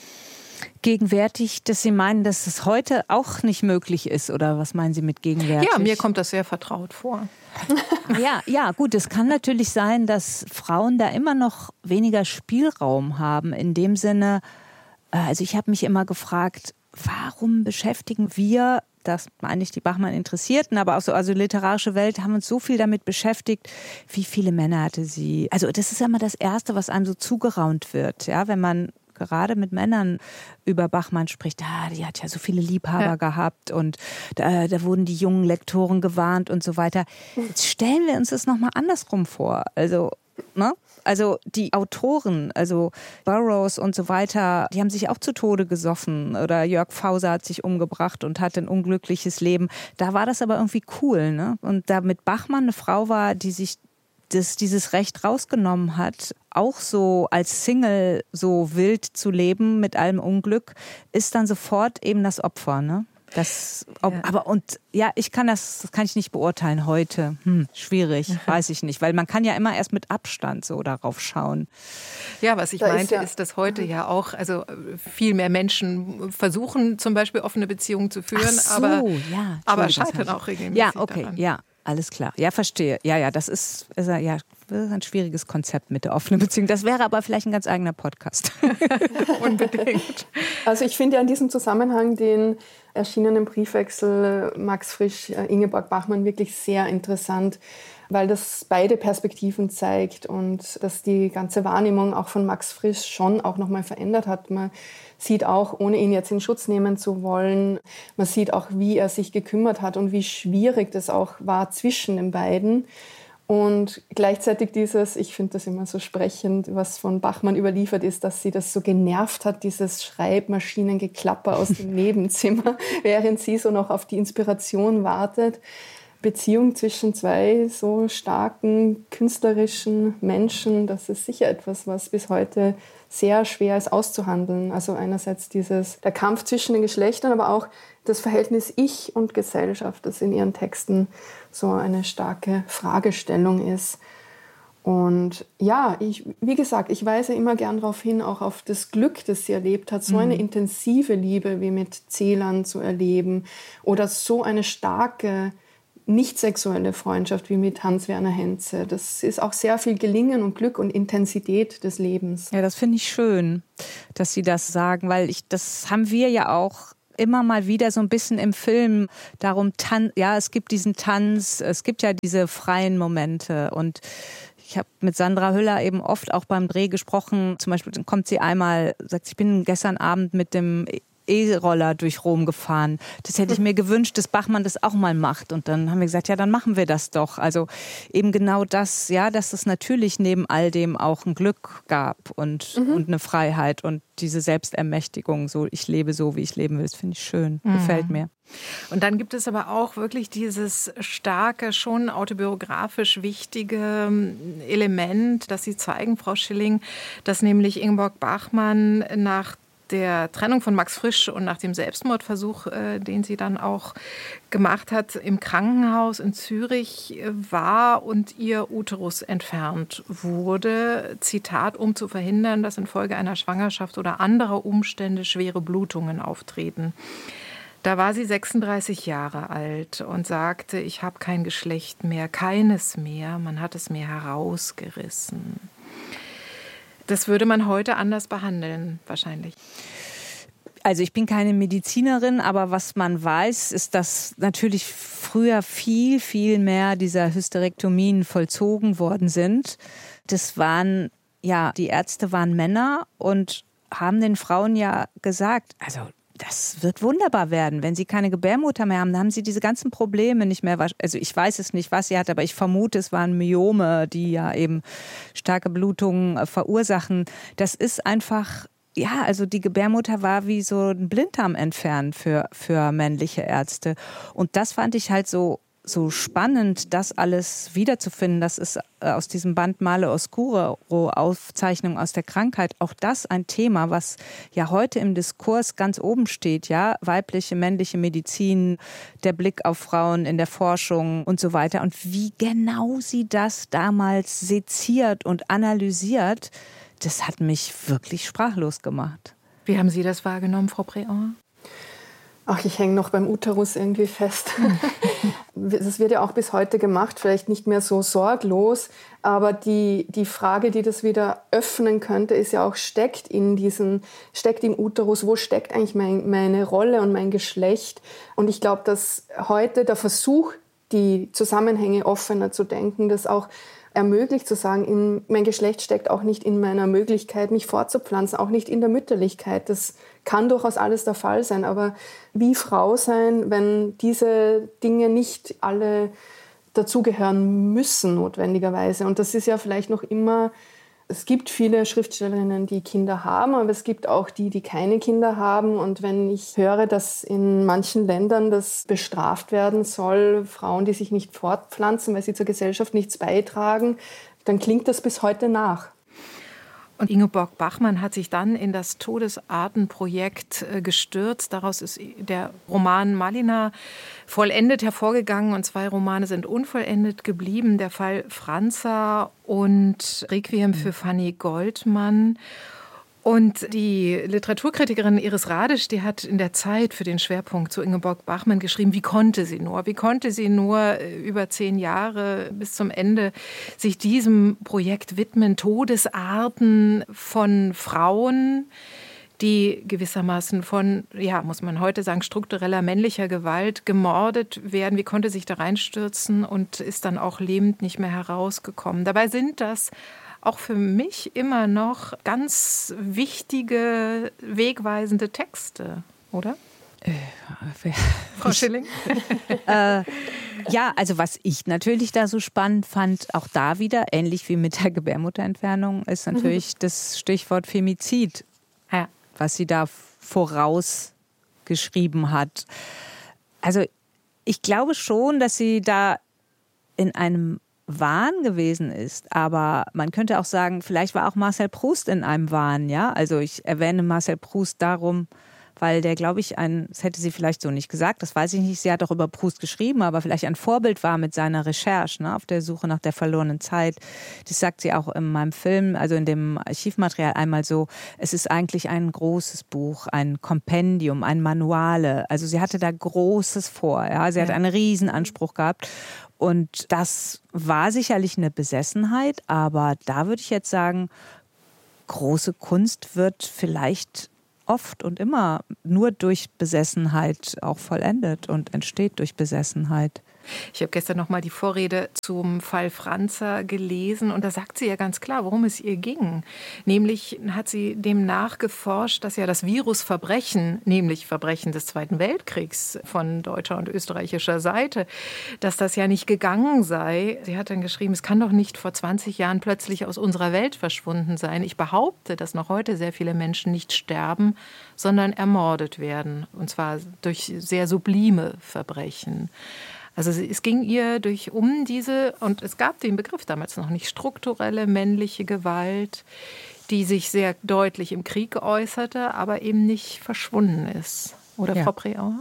Gegenwärtig, dass Sie meinen, dass es heute auch nicht möglich ist, oder was meinen Sie mit gegenwärtig? Ja, mir kommt das sehr vertraut vor. Ja, ja, gut, es kann natürlich sein, dass Frauen da immer noch weniger Spielraum haben, in dem Sinne, also ich habe mich immer gefragt, warum beschäftigen wir, das meine ich die Bachmann-Interessierten, aber auch so, also literarische Welt, haben uns so viel damit beschäftigt, wie viele Männer hatte sie. Also das ist ja immer das Erste, was einem so zugeraunt wird, ja, wenn man gerade mit Männern über Bachmann spricht, ah, die hat ja so viele Liebhaber ja. gehabt und da, da wurden die jungen Lektoren gewarnt und so weiter. Jetzt stellen wir uns das nochmal andersrum vor. Also, ne? Also die Autoren, also Burroughs und so weiter, die haben sich auch zu Tode gesoffen oder Jörg Fauser hat sich umgebracht und hat ein unglückliches Leben. Da war das aber irgendwie cool, ne? Und da mit Bachmann eine Frau war, die sich das, dieses Recht rausgenommen hat, auch so als Single so wild zu leben mit allem Unglück, ist dann sofort eben das Opfer, ne? Das, ob, ja. Aber und ja, ich kann das, das kann ich nicht beurteilen heute. Hm, schwierig, weiß ich nicht, weil man kann ja immer erst mit Abstand so darauf schauen. Ja, was ich da meinte, ist, ja. ist, dass heute ja auch, also viel mehr Menschen versuchen, zum Beispiel offene Beziehungen zu führen, Ach so, aber, ja, aber scheitern auch regelmäßig. Ja, okay, daran. ja. Alles klar. Ja, verstehe. Ja, ja, das ist, ist ja, das ist ein schwieriges Konzept mit der offenen Beziehung. Das wäre aber vielleicht ein ganz eigener Podcast. Unbedingt. Also ich finde ja in diesem Zusammenhang den erschienenen Briefwechsel Max Frisch, Ingeborg Bachmann wirklich sehr interessant, weil das beide Perspektiven zeigt und dass die ganze Wahrnehmung auch von Max Frisch schon auch nochmal verändert hat. Man sieht auch, ohne ihn jetzt in Schutz nehmen zu wollen, man sieht auch, wie er sich gekümmert hat und wie schwierig das auch war zwischen den beiden. Und gleichzeitig dieses, ich finde das immer so sprechend, was von Bachmann überliefert ist, dass sie das so genervt hat, dieses Schreibmaschinengeklapper aus dem Nebenzimmer, während sie so noch auf die Inspiration wartet. Beziehung zwischen zwei so starken künstlerischen Menschen, das ist sicher etwas, was bis heute sehr schwer ist auszuhandeln. Also einerseits dieses, der Kampf zwischen den Geschlechtern, aber auch das Verhältnis Ich und Gesellschaft, das in ihren Texten so eine starke Fragestellung ist. Und ja, ich, wie gesagt, ich weise immer gern darauf hin, auch auf das Glück, das sie erlebt hat, so eine mhm. intensive Liebe wie mit Celan zu erleben oder so eine starke nicht sexuelle Freundschaft wie mit Hans-Werner Henze. Das ist auch sehr viel Gelingen und Glück und Intensität des Lebens. Ja, das finde ich schön, dass Sie das sagen, weil ich, das haben wir ja auch immer mal wieder so ein bisschen im Film darum, tan- ja, es gibt diesen Tanz, es gibt ja diese freien Momente und ich habe mit Sandra Hüller eben oft auch beim Dreh gesprochen. Zum Beispiel kommt sie einmal, sagt, ich bin gestern Abend mit dem E-Roller durch Rom gefahren. Das hätte ich mir gewünscht, dass Bachmann das auch mal macht. Und dann haben wir gesagt, ja, dann machen wir das doch. Also eben genau das, ja, dass es natürlich neben all dem auch ein Glück gab und, mhm. und eine Freiheit und diese Selbstermächtigung, so ich lebe so, wie ich leben will, das finde ich schön, mhm. gefällt mir. Und dann gibt es aber auch wirklich dieses starke, schon autobiografisch wichtige Element, das Sie zeigen, Frau Schilling, dass nämlich Ingeborg Bachmann nach der Trennung von Max Frisch und nach dem Selbstmordversuch, äh, den sie dann auch gemacht hat, im Krankenhaus in Zürich äh, war und ihr Uterus entfernt wurde, Zitat, um zu verhindern, dass infolge einer Schwangerschaft oder anderer Umstände schwere Blutungen auftreten. Da war sie sechsunddreißig Jahre alt und sagte, ich habe kein Geschlecht mehr, keines mehr, man hat es mir herausgerissen. Das würde man heute anders behandeln, wahrscheinlich. Also ich bin keine Medizinerin, aber was man weiß, ist, dass natürlich früher viel, viel mehr dieser Hysterektomien vollzogen worden sind. Das waren, ja, die Ärzte waren Männer und haben den Frauen ja gesagt, also das wird wunderbar werden. Wenn Sie keine Gebärmutter mehr haben, dann haben Sie diese ganzen Probleme nicht mehr. Also ich weiß es nicht, was sie hat, aber ich vermute, es waren Myome, die ja eben starke Blutungen verursachen. Das ist einfach, ja, also die Gebärmutter war wie so ein Blinddarm entfernt für, für männliche Ärzte. Und das fand ich halt so so spannend, das alles wiederzufinden. Das ist aus diesem Band Male Oscuro, Aufzeichnung aus der Krankheit, auch das ein Thema, was ja heute im Diskurs ganz oben steht, ja, weibliche, männliche Medizin, der Blick auf Frauen in der Forschung und so weiter. Und wie genau sie das damals seziert und analysiert, das hat mich wirklich sprachlos gemacht. Wie haben Sie das wahrgenommen, Frau Préant? Ach, ich hänge noch beim Uterus irgendwie fest. Das wird ja auch bis heute gemacht, vielleicht nicht mehr so sorglos, aber die, die Frage, die das wieder öffnen könnte, ist ja auch, steckt in diesen, steckt im Uterus, wo steckt eigentlich mein, meine Rolle und mein Geschlecht? Und ich glaube, dass heute der Versuch, die Zusammenhänge offener zu denken, das auch ermöglicht zu sagen, in, mein Geschlecht steckt auch nicht in meiner Möglichkeit, mich fortzupflanzen, auch nicht in der Mütterlichkeit. Das kann durchaus alles der Fall sein, aber wie Frau sein, wenn diese Dinge nicht alle dazugehören müssen notwendigerweise. Und das ist ja vielleicht noch immer, es gibt viele Schriftstellerinnen, die Kinder haben, aber es gibt auch die, die keine Kinder haben. Und wenn ich höre, dass in manchen Ländern das bestraft werden soll, Frauen, die sich nicht fortpflanzen, weil sie zur Gesellschaft nichts beitragen, dann klingt das bis heute nach. Und Ingeborg Bachmann hat sich dann in das Todesartenprojekt gestürzt. Daraus ist der Roman Malina vollendet hervorgegangen und zwei Romane sind unvollendet geblieben. Der Fall Franza und Requiem für Fanny Goldmann. Und die Literaturkritikerin Iris Radisch, die hat in der Zeit für den Schwerpunkt zu Ingeborg Bachmann geschrieben, wie konnte sie nur, wie konnte sie nur über zehn Jahre bis zum Ende sich diesem Projekt widmen, Todesarten von Frauen, die gewissermaßen von, ja, muss man heute sagen, struktureller männlicher Gewalt gemordet werden. Wie konnte sich da reinstürzen und ist dann auch lebend nicht mehr herausgekommen. Dabei sind das auch für mich immer noch ganz wichtige, wegweisende Texte, oder? Äh, Frau Schilling? äh, ja, also was ich natürlich da so spannend fand, auch da wieder, ähnlich wie mit der Gebärmutterentfernung, ist natürlich das Stichwort Femizid, ja. was sie da vorausgeschrieben hat. Also ich glaube schon, dass sie da in einem Wahn gewesen ist, aber man könnte auch sagen, vielleicht war auch Marcel Proust in einem Wahn, ja. Also ich erwähne Marcel Proust darum, weil der, glaube ich, ein, das hätte sie vielleicht so nicht gesagt, das weiß ich nicht, sie hat auch über Proust geschrieben, aber vielleicht ein Vorbild war mit seiner Recherche, ne, auf der Suche nach der verlorenen Zeit. Das sagt sie auch in meinem Film, also in dem Archivmaterial einmal so, es ist eigentlich ein großes Buch, ein Kompendium, ein Manuale. Also sie hatte da Großes vor, ja, sie hat einen riesen Anspruch gehabt. Und das war sicherlich eine Besessenheit, aber da würde ich jetzt sagen, große Kunst wird vielleicht oft und immer nur durch Besessenheit auch vollendet und entsteht durch Besessenheit. Ich habe gestern noch mal die Vorrede zum Fall Franzer gelesen und da sagt sie ja ganz klar, worum es ihr ging. Nämlich hat sie dem nachgeforscht, dass ja das Virusverbrechen, nämlich Verbrechen des Zweiten Weltkriegs von deutscher und österreichischer Seite, dass das ja nicht gegangen sei. Sie hat dann geschrieben, es kann doch nicht vor zwanzig Jahren plötzlich aus unserer Welt verschwunden sein. Ich behaupte, dass noch heute sehr viele Menschen nicht sterben, sondern ermordet werden. Und zwar durch sehr sublime Verbrechen. Also es ging ihr durch um diese, und es gab den Begriff damals noch nicht, strukturelle männliche Gewalt, die sich sehr deutlich im Krieg geäußerte, aber eben nicht verschwunden ist. Oder ja. Frau Preauer?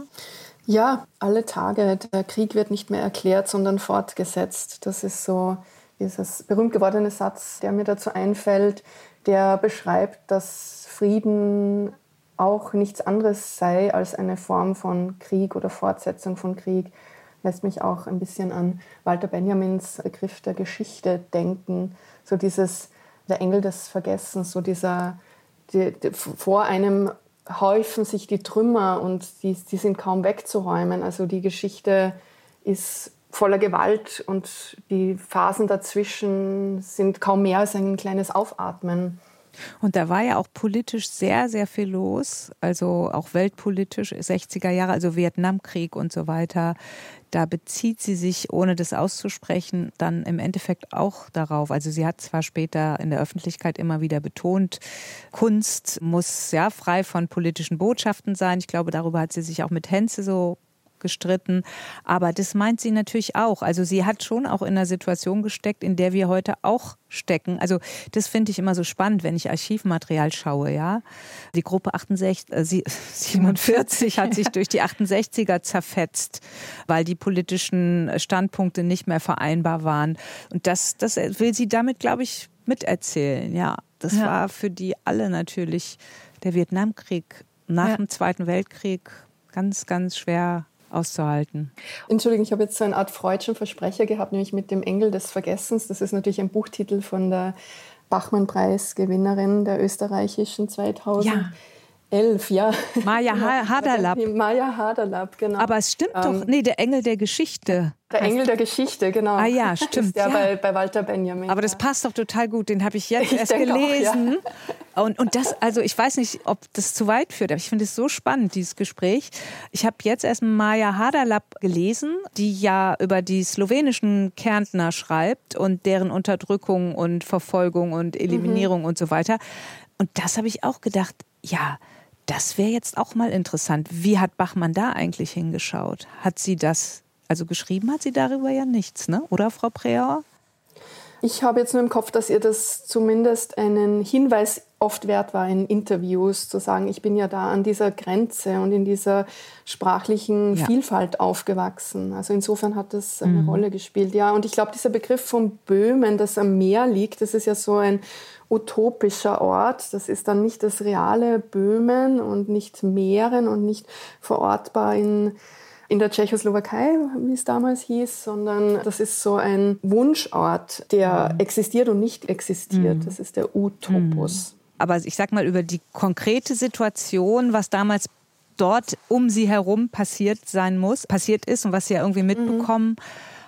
Ja, alle Tage. Der Krieg wird nicht mehr erklärt, sondern fortgesetzt. Das ist so dieses berühmt gewordene Satz, der mir dazu einfällt, der beschreibt, dass Frieden auch nichts anderes sei als eine Form von Krieg oder Fortsetzung von Krieg. Lässt mich auch ein bisschen an Walter Benjamins Begriff der Geschichte denken. So dieses, der Engel des Vergessens, so dieser, die, die, vor einem häufen sich die Trümmer und die, die sind kaum wegzuräumen. Also die Geschichte ist voller Gewalt und die Phasen dazwischen sind kaum mehr als ein kleines Aufatmen. Und da war ja auch politisch sehr, sehr viel los, also auch weltpolitisch, sechziger Jahre, also Vietnamkrieg und so weiter. Da bezieht sie sich, ohne das auszusprechen, dann im Endeffekt auch darauf. Also sie hat zwar später in der Öffentlichkeit immer wieder betont, Kunst muss ja frei von politischen Botschaften sein. Ich glaube, darüber hat sie sich auch mit Henze so gestritten. Aber das meint sie natürlich auch. Also sie hat schon auch in einer Situation gesteckt, in der wir heute auch stecken. Also das finde ich immer so spannend, wenn ich Archivmaterial schaue. Ja, die Gruppe achtundsechzig, äh, siebenundvierzig hat sich durch die achtundsechziger zerfetzt, weil die politischen Standpunkte nicht mehr vereinbar waren. Und das, das will sie damit, glaube ich, miterzählen. Ja, das ja. war für die alle natürlich der Vietnamkrieg nach ja. dem Zweiten Weltkrieg ganz, ganz schwer auszuhalten. Entschuldigung, ich habe jetzt so eine Art freudschen Versprecher gehabt, nämlich mit dem Engel des Vergessens. Das ist natürlich ein Buchtitel von der Bachmann-Preis-Gewinnerin der österreichischen zweitausendelf. Ja. Maja Haderlapp. Maja Haderlapp, genau. Aber es stimmt ähm, doch, nee, der Engel der Geschichte. Der Engel der Geschichte, genau. Ah ja, stimmt. Ist der ja. bei, bei Walter Benjamin. Aber das passt doch total gut, den habe ich jetzt ich erst gelesen. Auch, ja. und, und das, also ich weiß nicht, ob das zu weit führt, aber ich finde es so spannend, dieses Gespräch. Ich habe jetzt erst Maja Haderlapp gelesen, die ja über die slowenischen Kärntner schreibt und deren Unterdrückung und Verfolgung und Eliminierung mhm. und so weiter. Und das habe ich auch gedacht, ja, das wäre jetzt auch mal interessant. Wie hat Bachmann da eigentlich hingeschaut? Hat sie das, also geschrieben hat sie darüber ja nichts, ne? Oder, Frau Preauer? Ich habe jetzt nur im Kopf, dass ihr das zumindest einen Hinweis oft wert war in Interviews, zu sagen, ich bin ja da an dieser Grenze und in dieser sprachlichen ja. Vielfalt aufgewachsen. Also insofern hat das eine mhm. Rolle gespielt. Ja, und ich glaube, dieser Begriff von Böhmen, das am Meer liegt, das ist ja so ein utopischer Ort. Das ist dann nicht das reale Böhmen und nicht Mähren und nicht verortbar in, in der Tschechoslowakei, wie es damals hieß, sondern das ist so ein Wunschort, der mhm. existiert und nicht existiert. Mhm. Das ist der Utopus. Mhm. Aber ich sag mal über die konkrete Situation, was damals dort um sie herum passiert sein muss, passiert ist und was sie ja irgendwie mitbekommen mhm.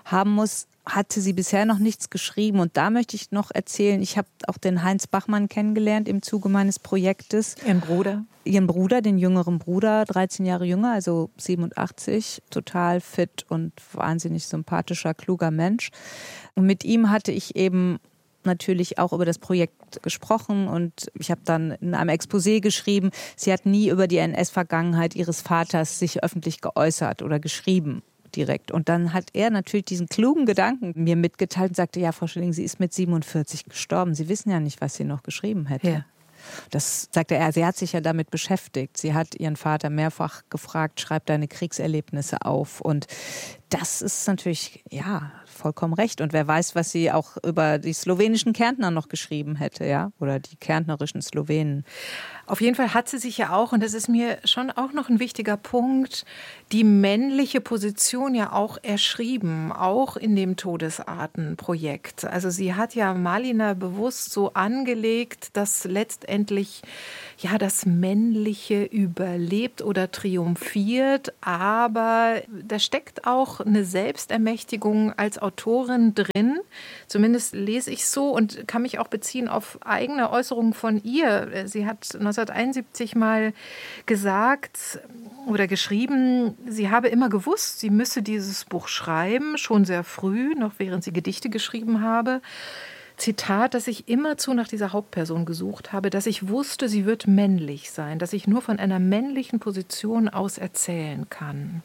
haben muss, hatte sie bisher noch nichts geschrieben. Und da möchte ich noch erzählen, ich habe auch den Heinz Bachmann kennengelernt im Zuge meines Projektes. Ihren Bruder? Ihren Bruder, den jüngeren Bruder, dreizehn Jahre jünger, also siebenundachtzig, total fit und wahnsinnig sympathischer, kluger Mensch. Und mit ihm hatte ich eben natürlich auch über das Projekt gesprochen und ich habe dann in einem Exposé geschrieben, sie hat nie über die N S-Vergangenheit ihres Vaters sich öffentlich geäußert oder geschrieben. Direkt. Und dann hat er natürlich diesen klugen Gedanken mir mitgeteilt und sagte, ja, Frau Schilling, sie ist mit siebenundvierzig gestorben. Sie wissen ja nicht, was sie noch geschrieben hätte. Ja. Das sagte er, sie hat sich ja damit beschäftigt. Sie hat ihren Vater mehrfach gefragt, schreib deine Kriegserlebnisse auf. Und das ist natürlich, ja, vollkommen recht. Und wer weiß, was sie auch über die slowenischen Kärntner noch geschrieben hätte, ja, oder die kärntnerischen Slowenen. Auf jeden Fall hat sie sich ja auch, und das ist mir schon auch noch ein wichtiger Punkt, die männliche Position ja auch erschrieben, auch in dem Todesartenprojekt. Also sie hat ja Malina bewusst so angelegt, dass letztendlich ja das Männliche überlebt oder triumphiert, aber da steckt auch eine Selbstermächtigung als Autorin drin. Zumindest lese ich so und kann mich auch beziehen auf eigene Äußerungen von ihr. Sie hat neunzehnhunderteinundsiebzig mal gesagt oder geschrieben, sie habe immer gewusst, sie müsse dieses Buch schreiben, schon sehr früh, noch während sie Gedichte geschrieben habe. Zitat, dass ich immerzu nach dieser Hauptperson gesucht habe, dass ich wusste, sie wird männlich sein, dass ich nur von einer männlichen Position aus erzählen kann.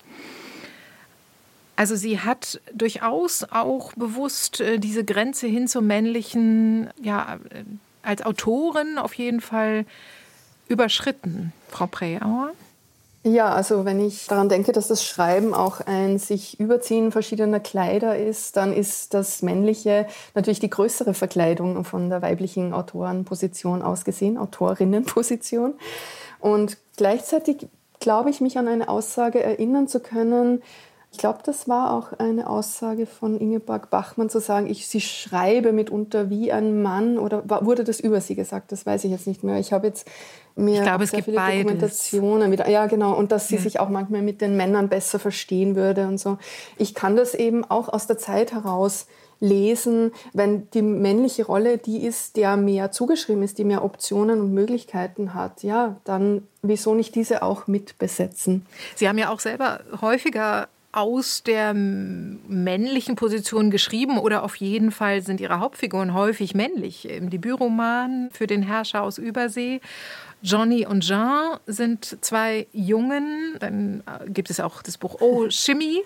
Also sie hat durchaus auch bewusst äh, diese Grenze hin zum Männlichen, ja, als Autorin auf jeden Fall überschritten. Frau Preauer? Ja, also wenn ich daran denke, dass das Schreiben auch ein sich Überziehen verschiedener Kleider ist, dann ist das Männliche natürlich die größere Verkleidung von der weiblichen Autorenposition aus gesehen, Autorinnenposition. Und gleichzeitig glaube ich, mich an eine Aussage erinnern zu können. Ich glaube, das war auch eine Aussage von Ingeborg Bachmann, zu sagen, ich, sie schreibe mitunter wie ein Mann, oder war, wurde das über sie gesagt? Das weiß ich jetzt nicht mehr. Ich habe jetzt mir ich glaube, sehr es viele gibt Dokumentationen wieder. Ja, genau. Und dass sie ja. sich auch manchmal mit den Männern besser verstehen würde und so. Ich kann das eben auch aus der Zeit heraus lesen, wenn die männliche Rolle die ist, der mehr zugeschrieben ist, die mehr Optionen und Möglichkeiten hat, ja, dann wieso nicht diese auch mitbesetzen? Sie haben ja auch selber häufiger aus der männlichen Position geschrieben oder auf jeden Fall sind ihre Hauptfiguren häufig männlich. Im Debütroman Für den Herrscher aus Übersee. Johnny und Jean sind zwei Jungen. Dann gibt es auch das Buch Oh, Shimmy,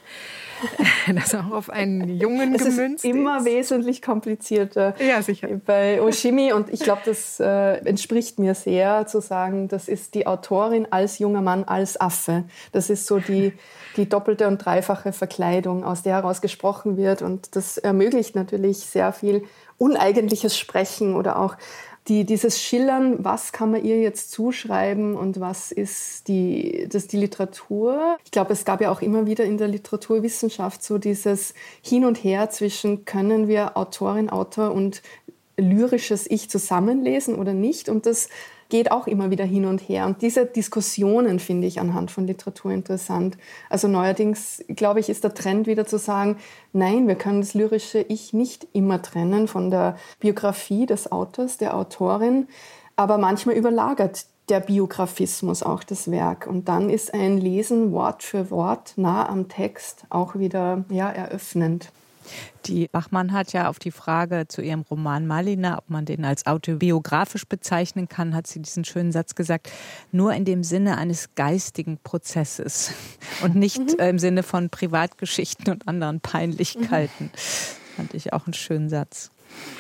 das auch auf einen Jungen es gemünzt ist. immer ist. Wesentlich komplizierter ja, sicher. bei Oh, Shimmy. Und ich glaube, das äh, entspricht mir sehr, zu sagen, das ist die Autorin als junger Mann, als Affe. Das ist so die, die doppelte und dreifache Verkleidung, aus der heraus gesprochen wird. Und das ermöglicht natürlich sehr viel uneigentliches Sprechen oder auch Die, dieses Schillern, was kann man ihr jetzt zuschreiben und was ist die, das die Literatur. Ich glaube, es gab ja auch immer wieder in der Literaturwissenschaft so dieses Hin und Her zwischen, können wir Autorin, Autor und lyrisches Ich zusammenlesen oder nicht? Und das geht auch immer wieder hin und her. Und diese Diskussionen finde ich anhand von Literatur interessant. Also neuerdings, glaube ich, ist der Trend wieder zu sagen, nein, wir können das lyrische Ich nicht immer trennen von der Biografie des Autors, der Autorin. Aber manchmal überlagert der Biografismus auch das Werk. Und dann ist ein Lesen Wort für Wort nah am Text auch wieder ja, eröffnend. Die Bachmann hat ja auf die Frage zu ihrem Roman Malina, ob man den als autobiografisch bezeichnen kann, hat sie diesen schönen Satz gesagt, nur in dem Sinne eines geistigen Prozesses und nicht mhm. im Sinne von Privatgeschichten und anderen Peinlichkeiten. Mhm. Fand ich auch einen schönen Satz.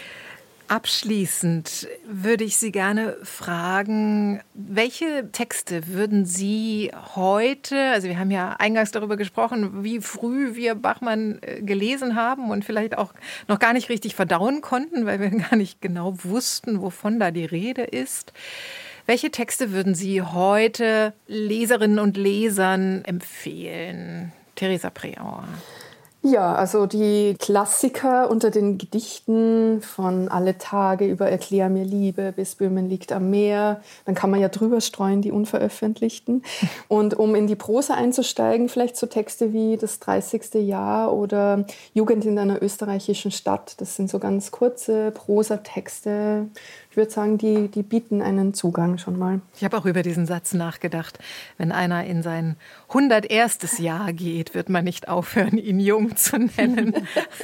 Abschließend würde ich Sie gerne fragen, welche Texte würden Sie heute, also wir haben ja eingangs darüber gesprochen, wie früh wir Bachmann gelesen haben und vielleicht auch noch gar nicht richtig verdauen konnten, weil wir gar nicht genau wussten, wovon da die Rede ist. Welche Texte würden Sie heute Leserinnen und Lesern empfehlen? Theresa Preauer. Ja, also die Klassiker unter den Gedichten von Alle Tage über Erklär mir Liebe bis Böhmen liegt am Meer. Dann kann man ja drüber streuen, die unveröffentlichten. Und um in die Prosa einzusteigen, vielleicht so Texte wie Das dreißigste Jahr oder Jugend in einer österreichischen Stadt. Das sind so ganz kurze Prosatexte. Ich würde sagen, die, die bieten einen Zugang schon mal. Ich habe auch über diesen Satz nachgedacht. Wenn einer in sein hunderterstes Jahr geht, wird man nicht aufhören, ihn jung zu nennen.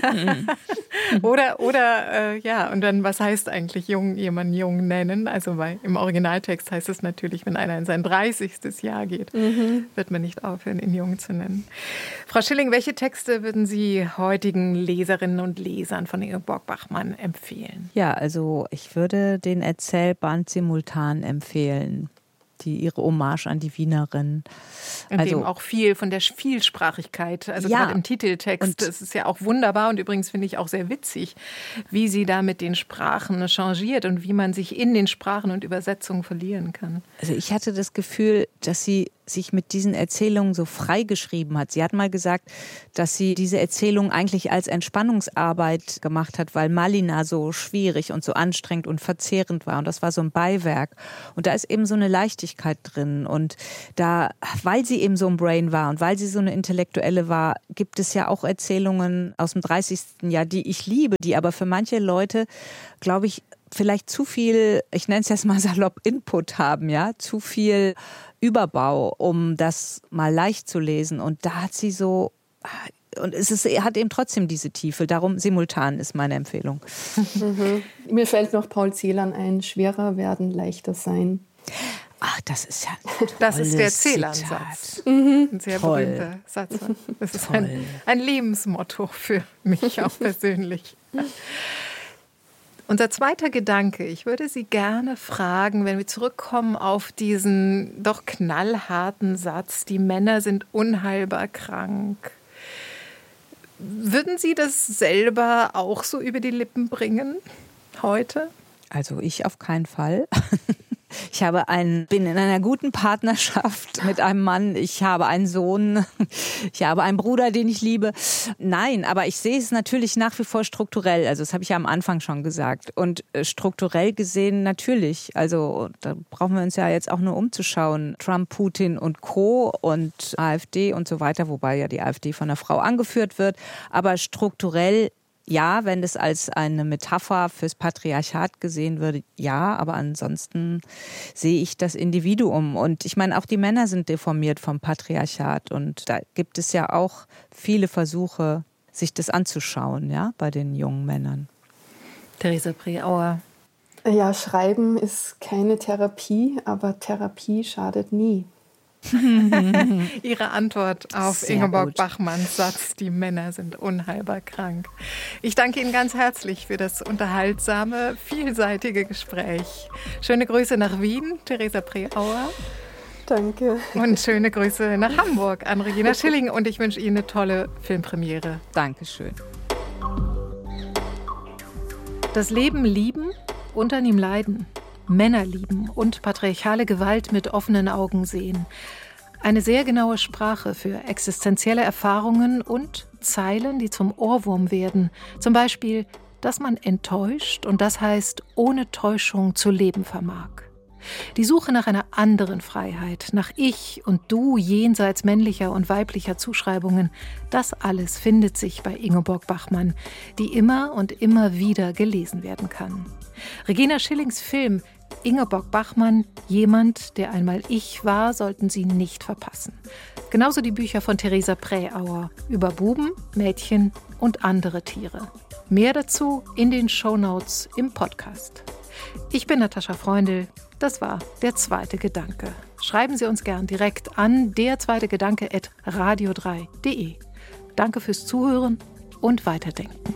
oder, oder äh, ja, und dann, was heißt eigentlich jung, jemanden jung nennen? Also bei, im Originaltext heißt es natürlich, wenn einer in sein dreißigstes Jahr geht, mhm. wird man nicht aufhören, ihn jung zu nennen. Frau Schilling, welche Texte würden Sie heutigen Leserinnen und Lesern von Ingeborg Bachmann empfehlen? Ja, also ich würde den Erzählband Simultan empfehlen, die ihre Hommage an die Wienerin. In also, dem auch viel von der Vielsprachigkeit, also ja, gerade im Titeltext, das ist ja auch wunderbar und übrigens finde ich auch sehr witzig, wie sie da mit den Sprachen changiert und wie man sich in den Sprachen und Übersetzungen verlieren kann. Also ich hatte das Gefühl, dass sie sich mit diesen Erzählungen so frei geschrieben hat. Sie hat mal gesagt, dass sie diese Erzählung eigentlich als Entspannungsarbeit gemacht hat, weil Malina so schwierig und so anstrengend und verzehrend war. Und das war so ein Beiwerk. Und da ist eben so eine Leichtigkeit drin. Und da, weil sie eben so ein Brain war und weil sie so eine Intellektuelle war, gibt es ja auch Erzählungen aus dem dreißigsten Jahr, die ich liebe, die aber für manche Leute, glaube ich, vielleicht zu viel, ich nenne es jetzt mal salopp, Input haben, ja, zu viel Überbau, um das mal leicht zu lesen. Und da hat sie so, und es ist, hat eben trotzdem diese Tiefe. Darum Simultan ist meine Empfehlung. Mhm. Mir fällt noch Paul Celan ein, schwerer werden, leichter sein. Ach, das ist ja ein Das ist der Celan-Satz. Mhm. Ein sehr Toll. berühmter Satz. Das ist ein, ein Lebensmotto für mich auch persönlich. Unser zweiter Gedanke, ich würde Sie gerne fragen, wenn wir zurückkommen auf diesen doch knallharten Satz, die Männer sind unheilbar krank. Würden Sie das selber auch so über die Lippen bringen heute? Also ich auf keinen Fall. Ich habe einen, bin in einer guten Partnerschaft mit einem Mann. Ich habe einen Sohn. Ich habe einen Bruder, den ich liebe. Nein, aber ich sehe es natürlich nach wie vor strukturell. Also das habe ich ja am Anfang schon gesagt. Und strukturell gesehen natürlich. Also da brauchen wir uns ja jetzt auch nur umzuschauen. Trump, Putin und Co. und AfD und so weiter. Wobei ja die AfD von einer Frau angeführt wird. Aber strukturell ja, wenn das als eine Metapher fürs Patriarchat gesehen würde, ja, aber ansonsten sehe ich das Individuum. Und ich meine, auch die Männer sind deformiert vom Patriarchat. Und da gibt es ja auch viele Versuche, sich das anzuschauen, ja, bei den jungen Männern. Theresa Preauer. Ja, Schreiben ist keine Therapie, aber Therapie schadet nie. Ihre Antwort auf Sehr Ingeborg gut. Bachmanns Satz, die Männer sind unheilbar krank. Ich danke Ihnen ganz herzlich für das unterhaltsame, vielseitige Gespräch. Schöne Grüße nach Wien, Theresa Preauer. Danke. Und schöne Grüße nach Hamburg an Regina Schilling. Und ich wünsche Ihnen eine tolle Filmpremiere. Dankeschön. Das Leben lieben und an ihm leiden. Männer lieben und patriarchale Gewalt mit offenen Augen sehen. Eine sehr genaue Sprache für existenzielle Erfahrungen und Zeilen, die zum Ohrwurm werden. Zum Beispiel, dass man enttäuscht und das heißt, ohne Täuschung zu leben vermag. Die Suche nach einer anderen Freiheit, nach Ich und Du jenseits männlicher und weiblicher Zuschreibungen, das alles findet sich bei Ingeborg Bachmann, die immer und immer wieder gelesen werden kann. Regina Schillings Film Ingeborg Bachmann, jemand, der einmal ich war, sollten Sie nicht verpassen. Genauso die Bücher von Theresa Preauer über Buben, Mädchen und andere Tiere. Mehr dazu in den Shownotes im Podcast. Ich bin Natascha Freundl. Das war der zweite Gedanke. Schreiben Sie uns gern direkt an der zweite Gedanke at radio drei punkt de. Danke fürs Zuhören und Weiterdenken.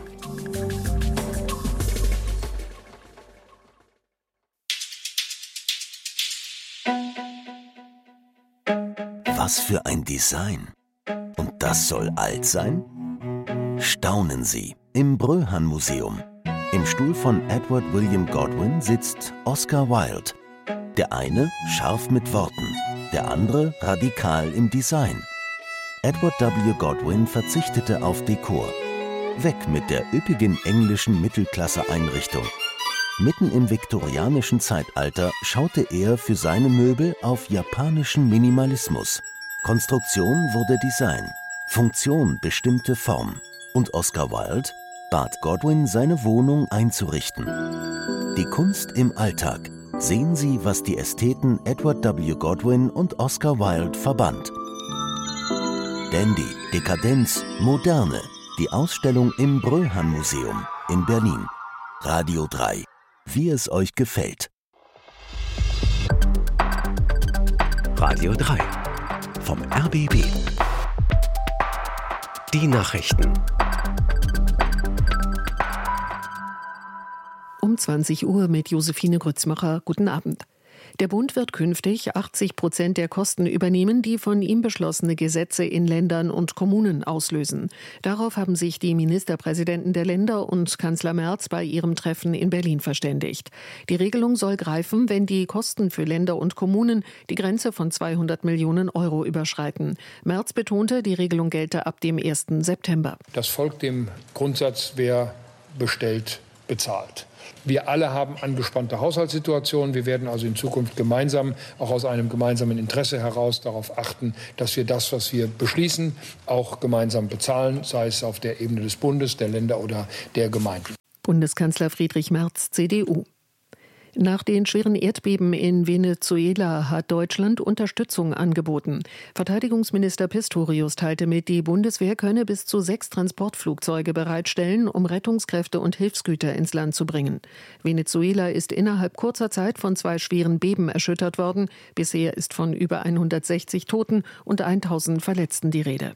Was für ein Design. Und das soll alt sein? Staunen Sie im Bröhan-Museum. Im Stuhl von Edward William Godwin sitzt Oscar Wilde. Der eine scharf mit Worten, der andere radikal im Design. Edward W. Godwin verzichtete auf Dekor. Weg mit der üppigen englischen Mittelklasse-Einrichtung. Mitten im viktorianischen Zeitalter schaute er für seine Möbel auf japanischen Minimalismus. Konstruktion wurde Design, Funktion bestimmte Form. Und Oscar Wilde bat Godwin, seine Wohnung einzurichten. Die Kunst im Alltag. Sehen Sie, was die Ästheten Edward W. Godwin und Oscar Wilde verband. Dandy, Dekadenz, Moderne. Die Ausstellung im Bröhan-Museum in Berlin. Radio drei. Wie es euch gefällt. Radio drei. Vom R B B. Die Nachrichten. Um zwanzig Uhr mit Josephine Grützmacher. Guten Abend. Der Bund wird künftig achtzig Prozent der Kosten übernehmen, die von ihm beschlossene Gesetze in Ländern und Kommunen auslösen. Darauf haben sich die Ministerpräsidenten der Länder und Kanzler Merz bei ihrem Treffen in Berlin verständigt. Die Regelung soll greifen, wenn die Kosten für Länder und Kommunen die Grenze von zweihundert Millionen Euro überschreiten. Merz betonte, die Regelung gelte ab dem ersten September. Das folgt dem Grundsatz, wer bestellt, bezahlt. Wir alle haben angespannte Haushaltssituationen. Wir werden also in Zukunft gemeinsam, auch aus einem gemeinsamen Interesse heraus, darauf achten, dass wir das, was wir beschließen, auch gemeinsam bezahlen, sei es auf der Ebene des Bundes, der Länder oder der Gemeinden. Bundeskanzler Friedrich Merz, C D U. Nach den schweren Erdbeben in Venezuela hat Deutschland Unterstützung angeboten. Verteidigungsminister Pistorius teilte mit, die Bundeswehr könne bis zu sechs Transportflugzeuge bereitstellen, um Rettungskräfte und Hilfsgüter ins Land zu bringen. Venezuela ist innerhalb kurzer Zeit von zwei schweren Beben erschüttert worden. Bisher ist von über hundertsechzig Toten und tausend Verletzten die Rede.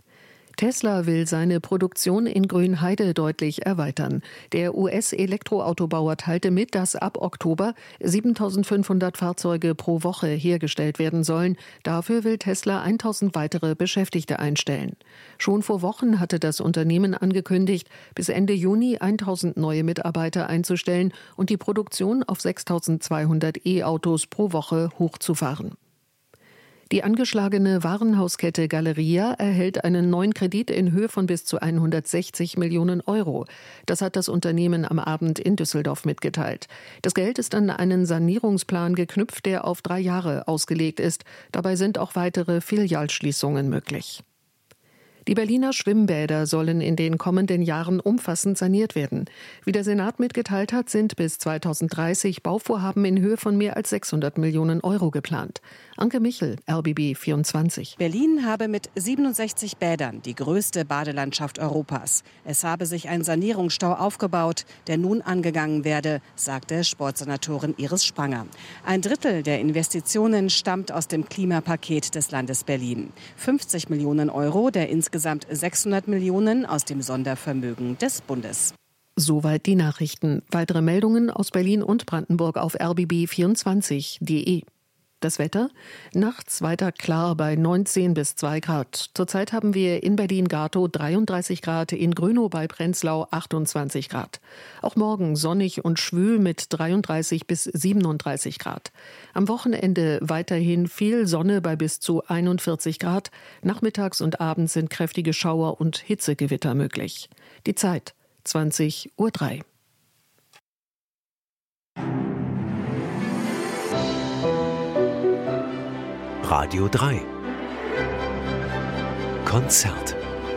Tesla will seine Produktion in Grünheide deutlich erweitern. Der U S-Elektroautobauer teilte mit, dass ab Oktober siebentausendfünfhundert Fahrzeuge pro Woche hergestellt werden sollen. Dafür will Tesla tausend weitere Beschäftigte einstellen. Schon vor Wochen hatte das Unternehmen angekündigt, bis Ende Juni tausend neue Mitarbeiter einzustellen und die Produktion auf sechstausendzweihundert E-Autos pro Woche hochzufahren. Die angeschlagene Warenhauskette Galeria erhält einen neuen Kredit in Höhe von bis zu hundertsechzig Millionen Euro. Das hat das Unternehmen am Abend in Düsseldorf mitgeteilt. Das Geld ist an einen Sanierungsplan geknüpft, der auf drei Jahre ausgelegt ist. Dabei sind auch weitere Filialschließungen möglich. Die Berliner Schwimmbäder sollen in den kommenden Jahren umfassend saniert werden. Wie der Senat mitgeteilt hat, sind bis zweitausenddreißig Bauvorhaben in Höhe von mehr als sechshundert Millionen Euro geplant. Anke Michel, R B B vierundzwanzig. Berlin habe mit siebenundsechzig Bädern die größte Badelandschaft Europas. Es habe sich ein Sanierungsstau aufgebaut, der nun angegangen werde, sagte Sportsenatorin Iris Spranger. Ein Drittel der Investitionen stammt aus dem Klimapaket des Landes Berlin. fünfzig Millionen Euro der insgesamt Insgesamt sechshundert Millionen aus dem Sondervermögen des Bundes. Soweit die Nachrichten. Weitere Meldungen aus Berlin und Brandenburg auf r b b vierundzwanzig punkt d e. Das Wetter? Nachts weiter klar bei neunzehn bis zwei Grad. Zurzeit haben wir in Berlin-Gatow dreiunddreißig Grad, in Grönow bei Prenzlau achtundzwanzig Grad. Auch morgen sonnig und schwül mit dreiunddreißig bis siebenunddreißig Grad. Am Wochenende weiterhin viel Sonne bei bis zu einundvierzig Grad. Nachmittags und abends sind kräftige Schauer und Hitzegewitter möglich. Die Zeit zwanzig Uhr drei. Radio drei. Konzert.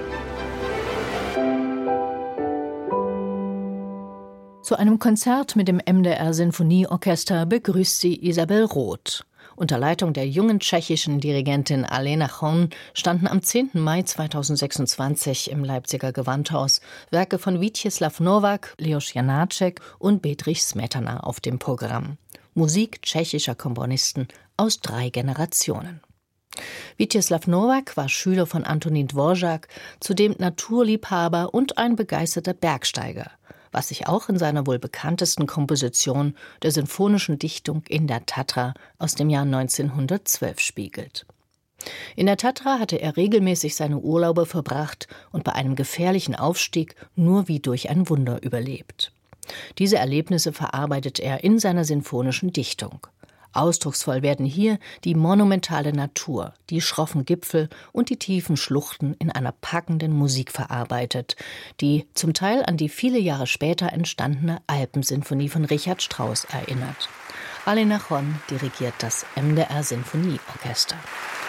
Zu einem Konzert mit dem M D R Sinfonieorchester begrüßt sie Isabel Roth. Unter Leitung der jungen tschechischen Dirigentin Alena Chon standen am zehnten Mai zweitausendsechsundzwanzig im Leipziger Gewandhaus Werke von Vítězslav Novák, Leos Janáček und Bedřich Smetana auf dem Programm. Musik tschechischer Komponisten aus drei Generationen. Vítězslav Novák war Schüler von Antonín Dvořák, zudem Naturliebhaber und ein begeisterter Bergsteiger, was sich auch in seiner wohl bekanntesten Komposition der sinfonischen Dichtung In der Tatra aus dem Jahr neunzehnhundertzwölf spiegelt. In der Tatra hatte er regelmäßig seine Urlaube verbracht und bei einem gefährlichen Aufstieg nur wie durch ein Wunder überlebt. Diese Erlebnisse verarbeitet er in seiner sinfonischen Dichtung. Ausdrucksvoll werden hier die monumentale Natur, die schroffen Gipfel und die tiefen Schluchten in einer packenden Musik verarbeitet, die zum Teil an die viele Jahre später entstandene Alpensinfonie von Richard Strauss erinnert. Alé Nachon dirigiert das M D R Sinfonieorchester.